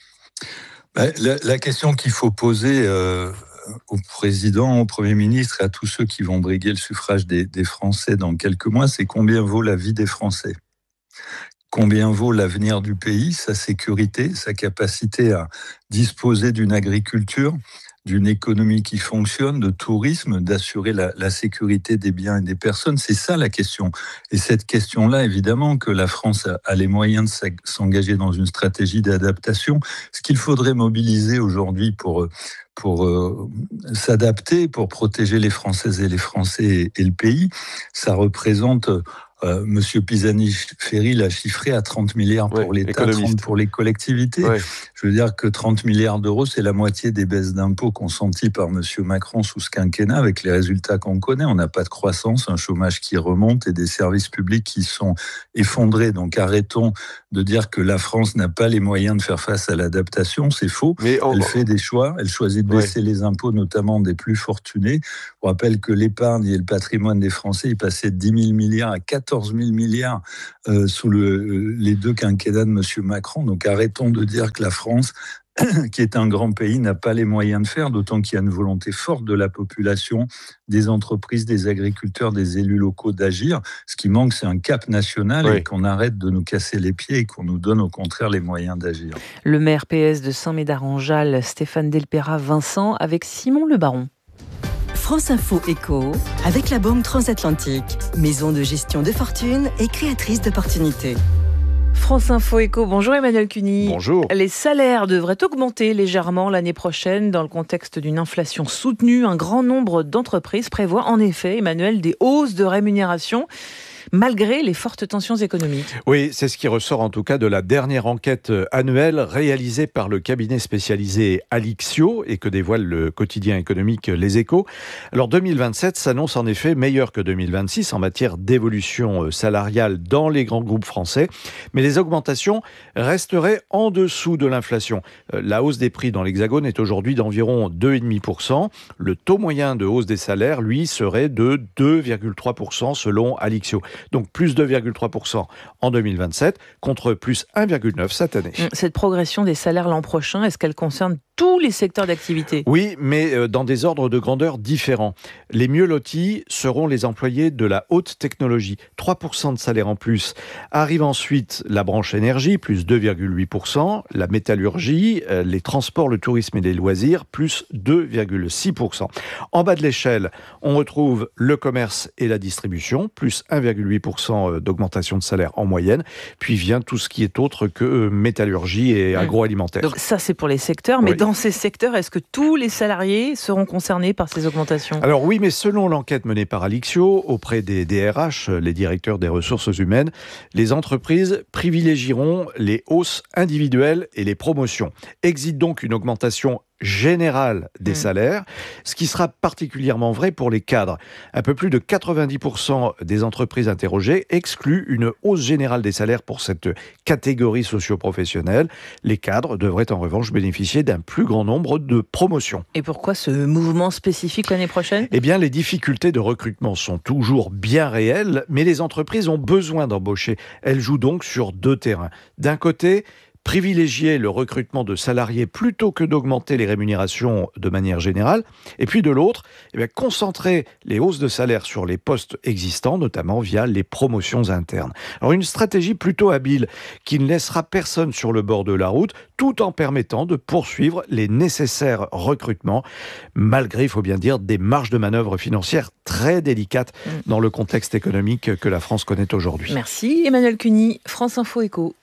la, la question qu'il faut poser euh, au président, au Premier ministre et à tous ceux qui vont briguer le suffrage des, des Français dans quelques mois, c'est combien vaut la vie des Français ? combien vaut l'avenir du pays, sa sécurité, sa capacité à disposer d'une agriculture, d'une économie qui fonctionne, de tourisme, d'assurer la, la sécurité des biens et des personnes. C'est ça la question. Et cette question-là, évidemment, que la France a, a les moyens de s'engager dans une stratégie d'adaptation. Ce qu'il faudrait mobiliser aujourd'hui pour, pour euh, s'adapter, pour protéger les Françaises et les Français et, et le pays, ça représente... Euh, Monsieur Pisani-Ferry l'a chiffré à trente milliards pour ouais, l'État, trente pour les collectivités. Ouais. Je veux dire que trente milliards d'euros, c'est la moitié des baisses d'impôts consenties par Monsieur Macron sous ce quinquennat, avec les résultats qu'on connaît. On n'a pas de croissance, un chômage qui remonte et des services publics qui sont effondrés. Donc arrêtons de dire que la France n'a pas les moyens de faire face à l'adaptation. C'est faux. Mais on... Elle fait des choix. Elle choisit de baisser ouais. les impôts, notamment des plus fortunés. On rappelle que l'épargne et le patrimoine des Français, ils passaient de dix mille milliards à quatorze mille milliards euh, sous le, les deux quinquennats de M. Macron. Donc arrêtons de dire que la France, qui est un grand pays, n'a pas les moyens de faire, d'autant qu'il y a une volonté forte de la population, des entreprises, des agriculteurs, des élus locaux d'agir. Ce qui manque, c'est un cap national oui. et qu'on arrête de nous casser les pieds et qu'on nous donne au contraire les moyens d'agir. Le maire P S de Saint-Médard-en-Jalles, Stéphane Delpera-Vincent, avec Simon Le Baron. France Info Éco, avec la Banque Transatlantique, maison de gestion de fortune et créatrice d'opportunités. France Info Éco, bonjour Emmanuel Cuny. Bonjour. Les salaires devraient augmenter légèrement l'année prochaine dans le contexte d'une inflation soutenue. Un grand nombre d'entreprises prévoient en effet, Emmanuel, des hausses de rémunération, malgré les fortes tensions économiques. Oui, c'est ce qui ressort en tout cas de la dernière enquête annuelle réalisée par le cabinet spécialisé Alixio et que dévoile le quotidien économique Les Échos. Alors deux mille vingt-sept s'annonce en effet meilleur que deux mille vingt-six en matière d'évolution salariale dans les grands groupes français, mais les augmentations resteraient en dessous de l'inflation. La hausse des prix dans l'Hexagone est aujourd'hui d'environ deux virgule cinq pour cent. Le taux moyen de hausse des salaires, lui, serait de deux virgule trois pour cent selon Alixio. Donc plus deux virgule trois pour cent en deux mille vingt-sept contre plus un virgule neuf pour cent cette année. Cette progression des salaires l'an prochain, est-ce qu'elle concerne tous les secteurs d'activité? Oui, mais dans des ordres de grandeur différents. Les mieux lotis seront les employés de la haute technologie, trois pour cent de salaire en plus. Arrive ensuite la branche énergie, plus deux virgule huit pour cent, la métallurgie, les transports, le tourisme et les loisirs, plus deux virgule six pour cent. En bas de l'échelle, on retrouve le commerce et la distribution, plus un virgule huit pour cent d'augmentation de salaire en moyenne. Puis vient tout ce qui est autre que métallurgie et agroalimentaire. Donc ça, c'est pour les secteurs, mais oui. Dans ces secteurs, est-ce que tous les salariés seront concernés par ces augmentations? Alors oui, mais selon l'enquête menée par Alixio, auprès des D R H, les directeurs des ressources humaines, les entreprises privilégieront les hausses individuelles et les promotions. Existe donc une augmentation générale des mmh. salaires, ce qui sera particulièrement vrai pour les cadres. Un peu plus de quatre-vingt-dix pour cent des entreprises interrogées excluent une hausse générale des salaires pour cette catégorie socio-professionnelle. Les cadres devraient en revanche bénéficier d'un plus grand nombre de promotions. Et pourquoi ce mouvement spécifique l'année prochaine ? Eh bien, les difficultés de recrutement sont toujours bien réelles, mais les entreprises ont besoin d'embaucher. Elles jouent donc sur deux terrains. D'un côté, privilégier le recrutement de salariés plutôt que d'augmenter les rémunérations de manière générale. Et puis de l'autre, eh bien, concentrer les hausses de salaire sur les postes existants, notamment via les promotions internes. Alors une stratégie plutôt habile qui ne laissera personne sur le bord de la route, tout en permettant de poursuivre les nécessaires recrutements, malgré, il faut bien dire, des marges de manœuvre financières très délicates mmh. dans le contexte économique que la France connaît aujourd'hui. Merci Emmanuel Cuny, France Info Éco.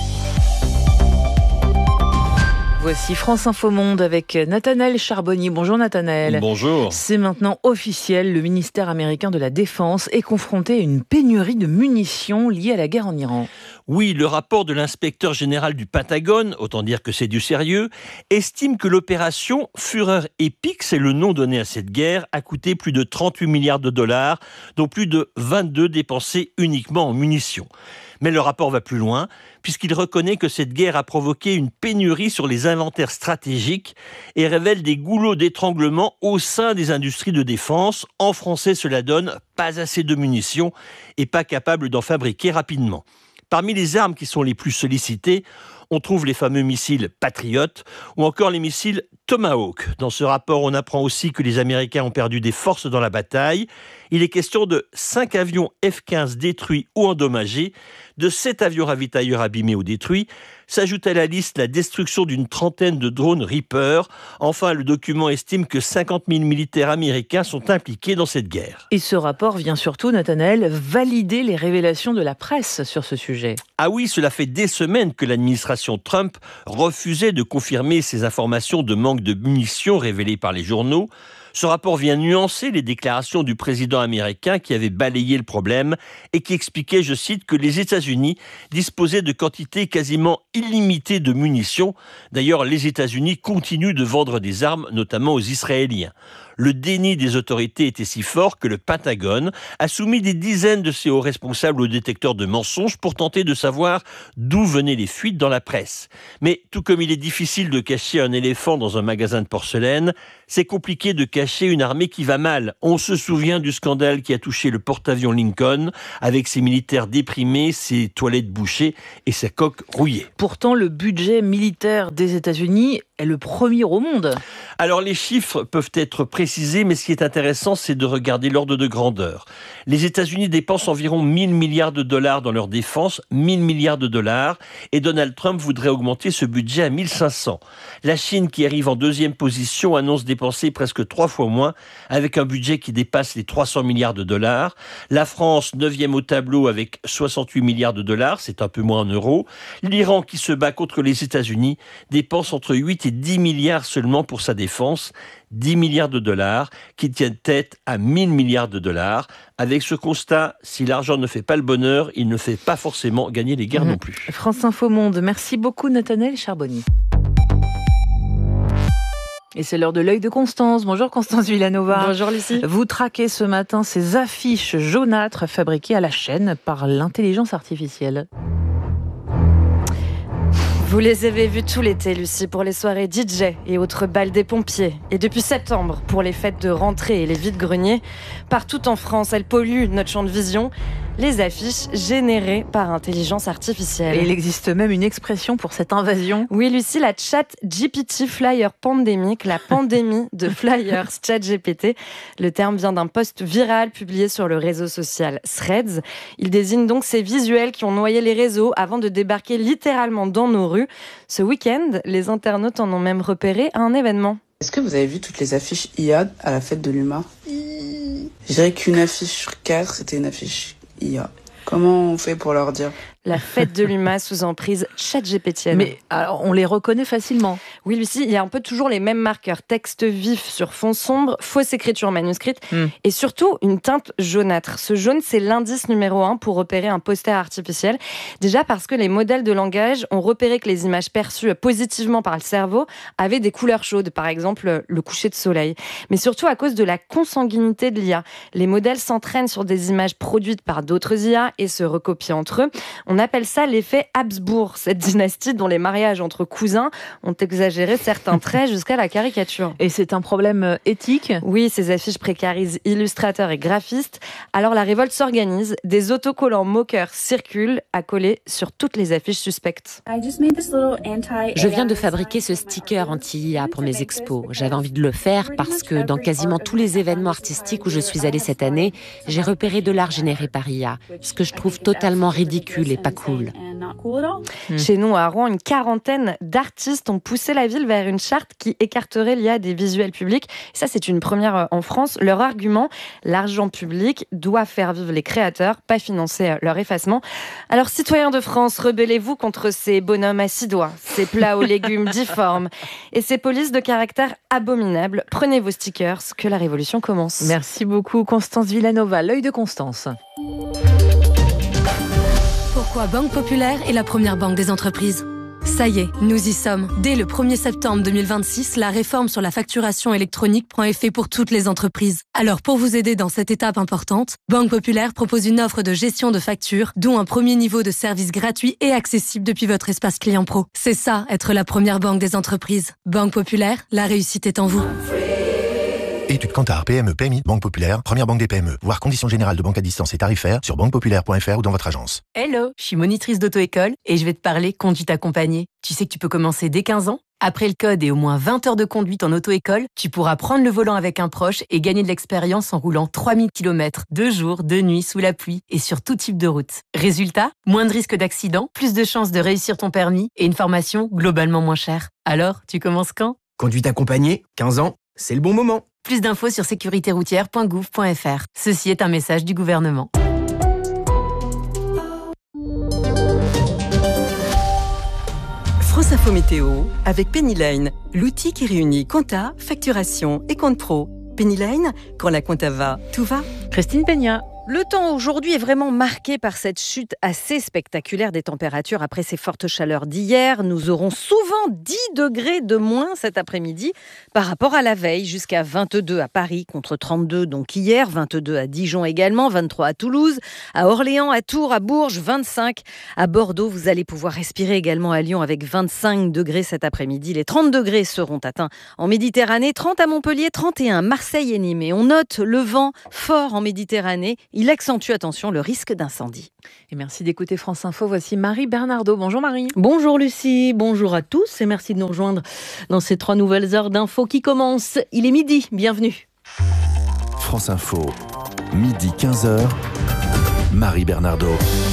Voici France Info Monde avec Nathanaël Charbonnier. Bonjour Nathanaël. Bonjour. C'est maintenant officiel, le ministère américain de la Défense est confronté à une pénurie de munitions liée à la guerre en Iran. Oui, le rapport de l'inspecteur général du Pentagone, autant dire que c'est du sérieux, estime que l'opération Fureur épique, c'est le nom donné à cette guerre, a coûté plus de trente-huit milliards de dollars, dont plus de vingt-deux dépensés uniquement en munitions. Mais le rapport va plus loin, puisqu'il reconnaît que cette guerre a provoqué une pénurie sur les inventaires stratégiques et révèle des goulots d'étranglement au sein des industries de défense. En français, cela donne pas assez de munitions et pas capable d'en fabriquer rapidement. Parmi les armes qui sont les plus sollicitées, on trouve les fameux missiles Patriot ou encore les missiles Tomahawk. Dans ce rapport, on apprend aussi que les Américains ont perdu des forces dans la bataille. Il est question de cinq avions F quinze détruits ou endommagés, de sept avions ravitailleurs abîmés ou détruits. S'ajoute à la liste la destruction d'une trentaine de drones Reaper. Enfin, le document estime que cinquante mille militaires américains sont impliqués dans cette guerre. Et ce rapport vient surtout, Nathanaël, valider les révélations de la presse sur ce sujet. Ah oui, cela fait des semaines que l'administration Trump refusait de confirmer ces informations de manque de munitions révélées par les journaux. Ce rapport vient nuancer les déclarations du président américain qui avait balayé le problème et qui expliquait, je cite, que les États-Unis disposaient de quantités quasiment illimitées de munitions. D'ailleurs, les États-Unis continuent de vendre des armes, notamment aux Israéliens. Le déni des autorités était si fort que le Pentagone a soumis des dizaines de ses hauts responsables au détecteur de mensonges pour tenter de savoir d'où venaient les fuites dans la presse. Mais tout comme il est difficile de cacher un éléphant dans un magasin de porcelaine, c'est compliqué de cacher une armée qui va mal. On se souvient du scandale qui a touché le porte-avions Lincoln, avec ses militaires déprimés, ses toilettes bouchées et sa coque rouillée. Pourtant, le budget militaire des États-Unis est le premier au monde. Alors les chiffres peuvent être précisés, mais ce qui est intéressant, c'est de regarder l'ordre de grandeur. Les États-Unis dépensent environ mille milliards de dollars dans leur défense, mille milliards de dollars, et Donald Trump voudrait augmenter ce budget à mille cinq cents. La Chine, qui arrive en deuxième position, annonce dépenser presque trois fois moins, avec un budget qui dépasse les trois cents milliards de dollars. La France, neuvième au tableau, avec soixante-huit milliards de dollars, c'est un peu moins en euros. L'Iran, qui se bat contre les États-Unis, dépense entre huit et dix milliards seulement pour sa défense. dix milliards de dollars qui tiennent tête à mille milliards de dollars. Avec ce constat, si l'argent ne fait pas le bonheur, il ne fait pas forcément gagner les guerres mmh. non plus. France Info Monde, merci beaucoup Nathanaël Charbonnier. Et c'est l'heure de l'œil de Constance. Bonjour Constance Villanova. Bonjour Lucie. Vous traquez ce matin ces affiches jaunâtres fabriquées à la chaîne par l'intelligence artificielle. Vous les avez vus tout l'été, Lucie, pour les soirées D J et autres balles des pompiers. Et depuis septembre, pour les fêtes de rentrée et les vides-greniers. Partout en France, elles polluent notre champ de vision. Les affiches générées par intelligence artificielle. Et il existe même une expression pour cette invasion. Oui, Lucie, la Chat G P T Flyer Pandemic, la pandémie de flyers Chat G P T. Le terme vient d'un post viral publié sur le réseau social Threads. Il désigne donc ces visuels qui ont noyé les réseaux avant de débarquer littéralement dans nos rues. Ce week-end, les internautes en ont même repéré à un événement. Est-ce que vous avez vu toutes les affiches I A à la fête de l'humain ? Je dirais qu'une affiche sur quatre, c'était une affiche I A. Comment on fait pour leur dire ? La fête de l'U M A sous emprise ChatGPT. Mais alors, on les reconnaît facilement. Oui, Lucie, il y a un peu toujours les mêmes marqueurs. Texte vif sur fond sombre, fausse écriture manuscrite mm. et surtout une teinte jaunâtre. Ce jaune, c'est l'indice numéro un pour repérer un poster artificiel. Déjà parce que les modèles de langage ont repéré que les images perçues positivement par le cerveau avaient des couleurs chaudes, par exemple le coucher de soleil. Mais surtout à cause de la consanguinité de l'I A. Les modèles s'entraînent sur des images produites par d'autres I A et se recopient entre eux. On appelle ça l'effet Habsbourg, cette dynastie dont les mariages entre cousins ont exagéré certains traits jusqu'à la caricature. Et c'est un problème éthique ? Oui, ces affiches précarisent illustrateurs et graphistes. Alors la révolte s'organise, des autocollants moqueurs circulent à coller sur toutes les affiches suspectes. Je viens de fabriquer ce sticker anti-I A pour mes expos. J'avais envie de le faire parce que dans quasiment tous les événements artistiques où je suis allée cette année, j'ai repéré de l'art généré par I A, ce que je trouve totalement ridicule et pas cool. Mmh. Chez nous, à Rouen, une quarantaine d'artistes ont poussé la ville vers une charte qui écarterait l'I A des visuels publics. Ça, c'est une première en France. Leur argument, l'argent public doit faire vivre les créateurs, pas financer leur effacement. Alors, citoyens de France, rebellez-vous contre ces bonhommes à six doigts, ces plats aux légumes difformes et ces polices de caractère abominables. Prenez vos stickers, que la révolution commence. Merci beaucoup, Constance Villanova. L'œil de Constance. Pourquoi Banque Populaire est la première banque des entreprises ? Ça y est, nous y sommes. Dès le premier septembre deux mille vingt-six, la réforme sur la facturation électronique prend effet pour toutes les entreprises. Alors pour vous aider dans cette étape importante, Banque Populaire propose une offre de gestion de factures, dont un premier niveau de service gratuit et accessible depuis votre espace client pro. C'est ça, être la première banque des entreprises. Banque Populaire, la réussite est en vous. Études Kantar, P M E, P M I, Banque Populaire, première banque des P M E. Voir conditions générales de banque à distance et tarifaires sur banque populaire point f r ou dans votre agence. Hello, je suis monitrice d'auto-école et je vais te parler conduite accompagnée. Tu sais que tu peux commencer dès quinze ans ? Après le code et au moins vingt heures de conduite en auto-école, tu pourras prendre le volant avec un proche et gagner de l'expérience en roulant trois mille kilomètres, de jour, de nuit, sous la pluie et sur tout type de route. Résultat, moins de risques d'accident, plus de chances de réussir ton permis et une formation globalement moins chère. Alors, tu commences quand ? Conduite accompagnée, quinze ans, c'est le bon moment. Plus d'infos sur sécurité routière point gouv point f r. Ceci est un message du gouvernement. France Info Météo avec Pennyline, l'outil qui réunit compta, facturation et compte pro. Pennyline, quand la compta va, tout va. Christine Peña. Le temps aujourd'hui est vraiment marqué par cette chute assez spectaculaire des températures après ces fortes chaleurs d'hier. Nous aurons souvent dix degrés de moins cet après-midi par rapport à la veille, jusqu'à vingt-deux à Paris contre trente-deux donc hier, vingt-deux à Dijon également, vingt-trois à Toulouse, à Orléans, à Tours, à Bourges, vingt-cinq à Bordeaux. Vous allez pouvoir respirer également à Lyon avec vingt-cinq degrés cet après-midi. Les trente degrés seront atteints en Méditerranée, trente à Montpellier, trente et un Marseille et Nîmes. Et on note le vent fort en Méditerranée. Il accentue, attention, le risque d'incendie. Et merci d'écouter France Info. Voici Marie Bernardo. Bonjour Marie. Bonjour Lucie, bonjour à tous et merci de nous rejoindre dans ces trois nouvelles heures d'infos qui commencent. Il est midi, bienvenue. France Info, midi quinze heures, Marie Bernardo.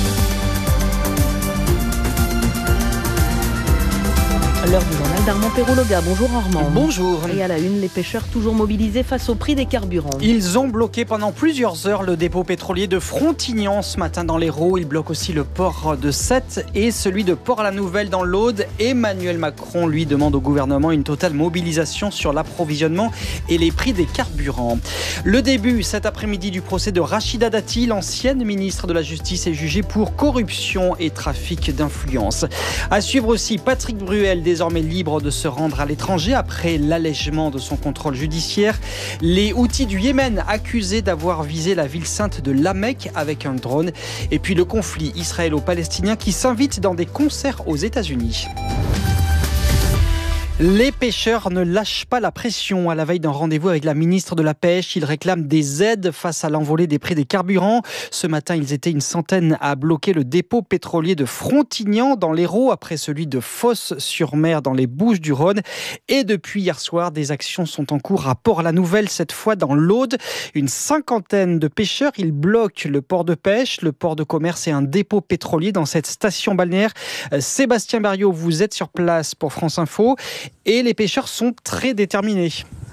L'heure du journal d'Armand Perrologa. Bonjour Armand. Bonjour. Et à la une, les pêcheurs toujours mobilisés face au prix des carburants. Ils ont bloqué pendant plusieurs heures le dépôt pétrolier de Frontignan ce matin dans l'Hérault. Ils bloquent aussi le port de Sète et celui de Port-la-Nouvelle dans l'Aude. Emmanuel Macron, lui, demande au gouvernement une totale mobilisation sur l'approvisionnement et les prix des carburants. Le début cet après-midi du procès de Rachida Dati, l'ancienne ministre de la Justice, est jugée pour corruption et trafic d'influence. À suivre aussi Patrick Bruel, désormais libre de se rendre à l'étranger après l'allègement de son contrôle judiciaire. Les Houthis du Yémen accusés d'avoir visé la ville sainte de La Mecque avec un drone. Et puis le conflit israélo-palestinien qui s'invite dans des concerts aux États-Unis. Les pêcheurs ne lâchent pas la pression. À la veille d'un rendez-vous avec la ministre de la Pêche, ils réclament des aides face à l'envolée des prix des carburants. Ce matin, ils étaient une centaine à bloquer le dépôt pétrolier de Frontignan dans l'Hérault, après celui de Fos-sur-Mer dans les Bouches-du-Rhône. Et depuis hier soir, des actions sont en cours à Port-la-Nouvelle, cette fois dans l'Aude. Une cinquantaine de pêcheurs, ils bloquent le port de pêche, le port de commerce et un dépôt pétrolier dans cette station balnéaire. Sébastien Berriot, vous êtes sur place pour France Info. Et les pêcheurs sont très déterminés.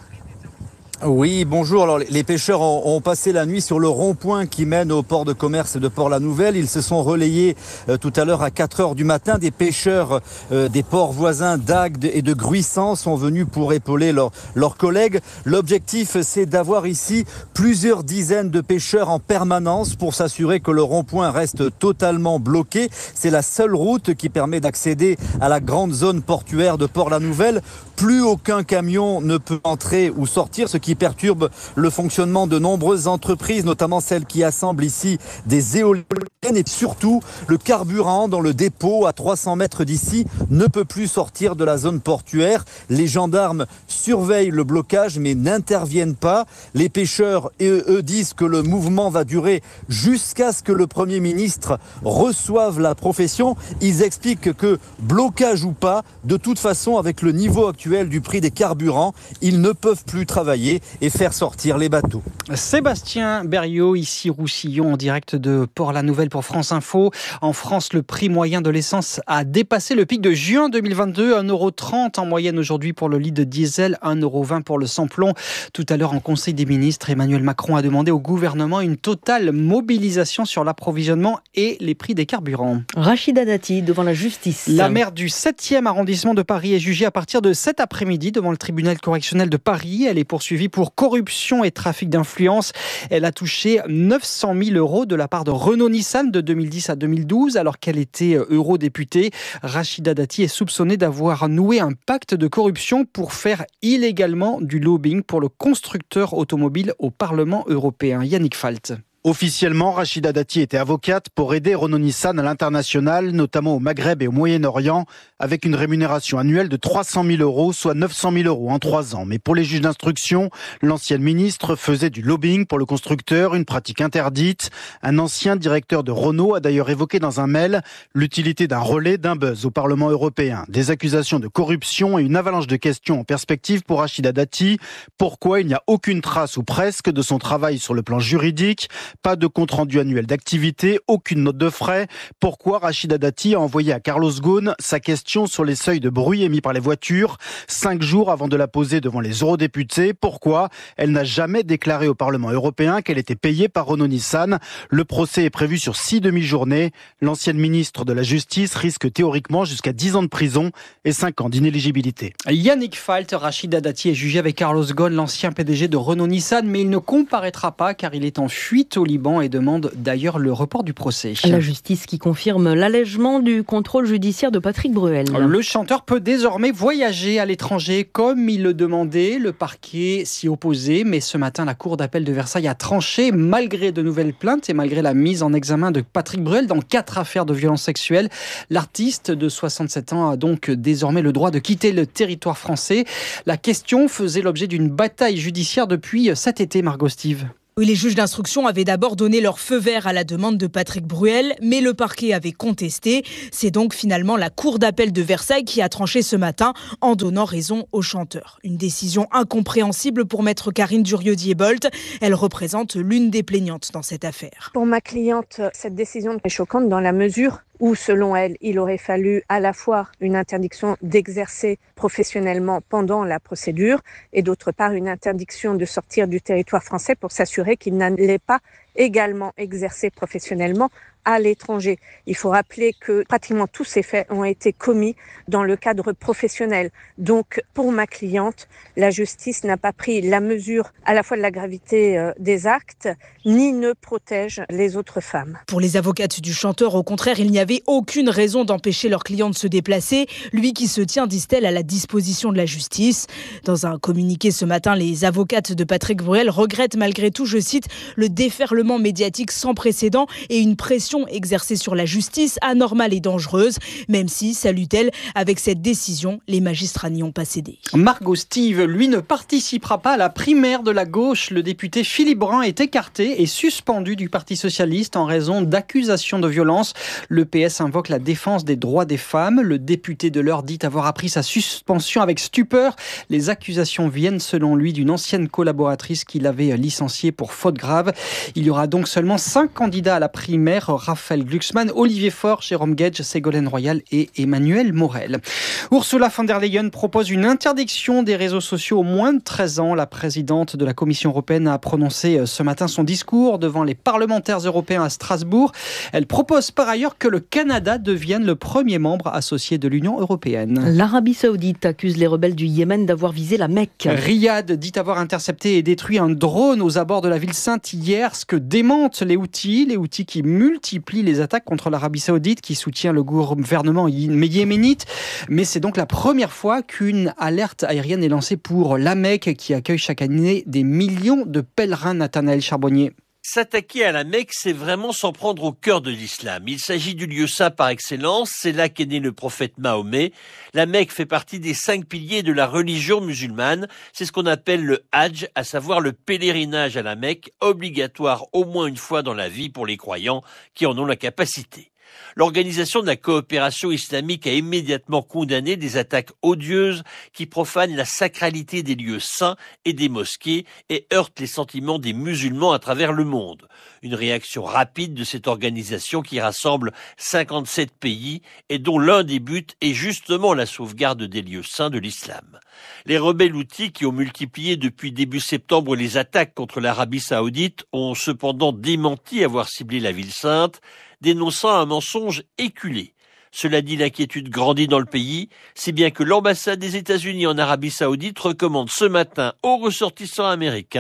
Oui, bonjour. Alors, les pêcheurs ont, ont passé la nuit sur le rond-point qui mène au port de commerce de Port-la-Nouvelle. Ils se sont relayés euh, tout à l'heure à quatre heures du matin. Des pêcheurs euh, des ports voisins d'Agde et de Gruissant sont venus pour épauler leur, leurs collègues. L'objectif, c'est d'avoir ici plusieurs dizaines de pêcheurs en permanence pour s'assurer que le rond-point reste totalement bloqué. C'est la seule route qui permet d'accéder à la grande zone portuaire de Port-la-Nouvelle. Plus aucun camion ne peut entrer ou sortir, ce qui perturbe le fonctionnement de nombreuses entreprises, notamment celles qui assemblent ici des éoliennes. Et surtout, le carburant dans le dépôt à trois cents mètres d'ici ne peut plus sortir de la zone portuaire. Les gendarmes surveillent le blocage mais n'interviennent pas. Les pêcheurs, eux, eux disent que le mouvement va durer jusqu'à ce que le Premier ministre reçoive la profession. Ils expliquent que, blocage ou pas, de toute façon, avec le niveau actuel du prix des carburants, ils ne peuvent plus travailler et faire sortir les bateaux. Sébastien Berriot, ici Roussillon, en direct de Port-la-Nouvelle pour France Info. En France, le prix moyen de l'essence a dépassé le pic de juin deux mille vingt-deux, un euro trente en moyenne aujourd'hui pour le litre de diesel, un euro vingt pour le samplon. Tout à l'heure, en Conseil des ministres, Emmanuel Macron a demandé au gouvernement une totale mobilisation sur l'approvisionnement et les prix des carburants. Rachida Dati devant la justice. La maire du septième arrondissement de Paris est jugée à partir de cet après-midi devant le tribunal correctionnel de Paris. Elle est poursuivie pour corruption et trafic d'influence. Elle a touché neuf cent mille euros de la part de Renault-Nissan de deux mille dix à deux mille douze, alors qu'elle était eurodéputée. Rachida Dati est soupçonnée d'avoir noué un pacte de corruption pour faire illégalement du lobbying pour le constructeur automobile au Parlement européen. Yannick Falt. Officiellement, Rachida Dati était avocate pour aider Renault Nissan à l'international, notamment au Maghreb et au Moyen-Orient, avec une rémunération annuelle de trois cent mille euros, soit neuf cent mille euros en trois ans. Mais pour les juges d'instruction, l'ancienne ministre faisait du lobbying pour le constructeur, une pratique interdite. Un ancien directeur de Renault a d'ailleurs évoqué dans un mail l'utilité d'un relais, d'un buzz au Parlement européen. Des accusations de corruption et une avalanche de questions en perspective pour Rachida Dati. Pourquoi il n'y a aucune trace ou presque de son travail sur le plan juridique? Pas de compte-rendu annuel d'activité, aucune note de frais. Pourquoi Rachida Dati a envoyé à Carlos Ghosn sa question sur les seuils de bruit émis par les voitures, cinq jours avant de la poser devant les eurodéputés? Pourquoi elle n'a jamais déclaré au Parlement européen qu'elle était payée par Renault Nissan? Le procès est prévu sur six demi-journées. L'ancienne ministre de la Justice risque théoriquement jusqu'à dix ans de prison et cinq ans d'inéligibilité. Yannick Falt, Rachida Dati est jugé avec Carlos Ghosn, l'ancien P D G de Renault Nissan, mais il ne comparaîtra pas car il est en fuite au Liban et demande d'ailleurs le report du procès. La justice qui confirme l'allègement du contrôle judiciaire de Patrick Bruel. Le chanteur peut désormais voyager à l'étranger comme il le demandait. Le parquet s'y opposait, mais ce matin, la cour d'appel de Versailles a tranché malgré de nouvelles plaintes et malgré la mise en examen de Patrick Bruel dans quatre affaires de violences sexuelles. L'artiste de soixante-sept ans a donc désormais le droit de quitter le territoire français. La question faisait l'objet d'une bataille judiciaire depuis cet été, Margot Steve. Oui, les juges d'instruction avaient d'abord donné leur feu vert à la demande de Patrick Bruel, mais le parquet avait contesté. C'est donc finalement la cour d'appel de Versailles qui a tranché ce matin en donnant raison au chanteur. Une décision incompréhensible pour maître Karine Durieux-Diebolt. Elle représente l'une des plaignantes dans cette affaire. Pour ma cliente, cette décision est choquante dans la mesure où, selon elle, il aurait fallu à la fois une interdiction d'exercer professionnellement pendant la procédure et d'autre part une interdiction de sortir du territoire français pour s'assurer qu'il n'allait pas également exercer professionnellement à l'étranger. Il faut rappeler que pratiquement tous ces faits ont été commis dans le cadre professionnel. Donc, pour ma cliente, la justice n'a pas pris la mesure à la fois de la gravité euh, des actes, ni ne protège les autres femmes. Pour les avocates du chanteur, au contraire, il n'y avait aucune raison d'empêcher leur client de se déplacer, lui qui se tient, disent-elles, à la disposition de la justice. Dans un communiqué ce matin, les avocates de Patrick Bruel regrettent malgré tout, je cite, le déferlement médiatique sans précédent et une pression exercée sur la justice anormale et dangereuse, même si, salue-t-elle, avec cette décision, les magistrats n'y ont pas cédé. Margot Steve, lui, ne participera pas à la primaire de la gauche. Le député Philippe Brun est écarté et suspendu du Parti socialiste en raison d'accusations de violence. Le P S invoque la défense des droits des femmes. Le député de l'Eure dit avoir appris sa suspension avec stupeur. Les accusations viennent, selon lui, d'une ancienne collaboratrice qu'il avait licenciée pour faute grave. Il y aura donc seulement cinq candidats à la primaire. Raphaël Glucksmann, Olivier Faure, Jérôme Guedj, Ségolène Royal et Emmanuel Morel. Ursula von der Leyen propose une interdiction des réseaux sociaux aux moins de treize ans. La présidente de la Commission européenne a prononcé ce matin son discours devant les parlementaires européens à Strasbourg. Elle propose par ailleurs que le Canada devienne le premier membre associé de l'Union européenne. L'Arabie Saoudite accuse les rebelles du Yémen d'avoir visé la Mecque. Riyad dit avoir intercepté et détruit un drone aux abords de la ville sainte hier, ce que démentent les Houthis, les Houthis qui multiplient les attaques contre l'Arabie Saoudite qui soutient le gouvernement yéménite. Mais c'est donc la première fois qu'une alerte aérienne est lancée pour la Mecque qui accueille chaque année des millions de pèlerins. Nathanaël Charbonnier. S'attaquer à la Mecque, c'est vraiment s'en prendre au cœur de l'islam. Il s'agit du lieu saint par excellence, c'est là qu'est né le prophète Mahomet. La Mecque fait partie des cinq piliers de la religion musulmane. C'est ce qu'on appelle le Hajj, à savoir le pèlerinage à la Mecque, obligatoire au moins une fois dans la vie pour les croyants qui en ont la capacité. L'Organisation de la coopération islamique a immédiatement condamné des attaques odieuses qui profanent la sacralité des lieux saints et des mosquées et heurtent les sentiments des musulmans à travers le monde. Une réaction rapide de cette organisation qui rassemble cinquante-sept pays et dont l'un des buts est justement la sauvegarde des lieux saints de l'islam. Les rebelles houthis qui ont multiplié depuis début septembre les attaques contre l'Arabie saoudite ont cependant démenti avoir ciblé la ville sainte, dénonçant un mensonge éculé. Cela dit, l'inquiétude grandit dans le pays, si bien que l'ambassade des États-Unis en Arabie Saoudite recommande ce matin aux ressortissants américains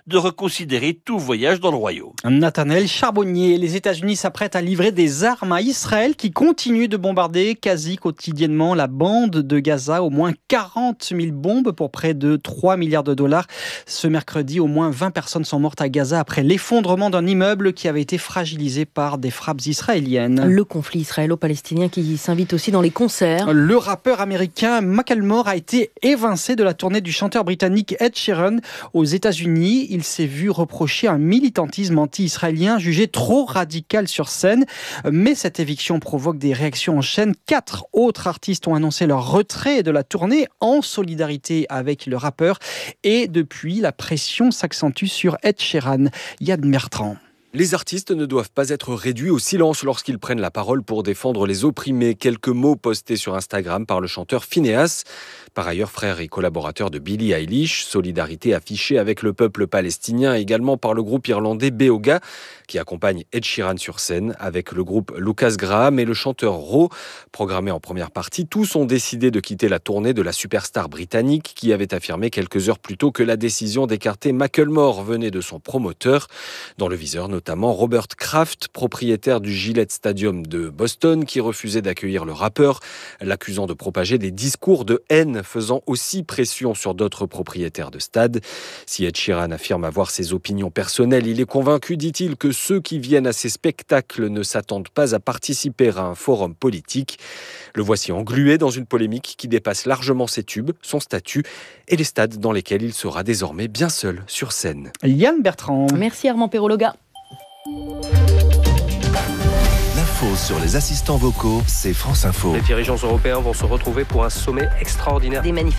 de reconsidérer tout voyage dans le royaume. Nathanaël Charbonnier, les États-Unis s'apprêtent à livrer des armes à Israël qui continue de bombarder quasi quotidiennement la bande de Gaza. Au moins quarante mille bombes pour près de trois milliards de dollars. Ce mercredi, au moins vingt personnes sont mortes à Gaza après l'effondrement d'un immeuble qui avait été fragilisé par des frappes israéliennes. Le conflit israélo-palestinien qui s'invite aussi dans les concerts. Le rappeur américain Macklemore a été évincé de la tournée du chanteur britannique Ed Sheeran aux États-Unis. Il s'est vu reprocher un militantisme anti-israélien jugé trop radical sur scène. Mais cette éviction provoque des réactions en chaîne. Quatre autres artistes ont annoncé leur retrait de la tournée en solidarité avec le rappeur. Et depuis, la pression s'accentue sur Ed Sheeran. Yann Bertrand. Les artistes ne doivent pas être réduits au silence lorsqu'ils prennent la parole pour défendre les opprimés. Quelques mots postés sur Instagram par le chanteur Phineas. Par ailleurs, frère et collaborateur de Billie Eilish, solidarité affichée avec le peuple palestinien, également par le groupe irlandais Beoga, qui accompagne Ed Sheeran sur scène, avec le groupe Lucas Graham et le chanteur Ro. Programmés en première partie, tous ont décidé de quitter la tournée de la superstar britannique, qui avait affirmé quelques heures plus tôt que la décision d'écarter Macklemore venait de son promoteur. Dans le viseur, notamment Robert Kraft, propriétaire du Gillette Stadium de Boston, qui refusait d'accueillir le rappeur, l'accusant de propager des discours de haine, faisant aussi pression sur d'autres propriétaires de stades. Si Ed Sheeran affirme avoir ses opinions personnelles, il est convaincu, dit-il, que ceux qui viennent à ces spectacles ne s'attendent pas à participer à un forum politique. Le voici englué dans une polémique qui dépasse largement ses tubes, son statut et les stades dans lesquels il sera désormais bien seul sur scène. Yann Bertrand. Merci Armand Perrologa. L'info sur les assistants vocaux, c'est France Info. Les dirigeants européens vont se retrouver pour un sommet extraordinaire. Des manifestations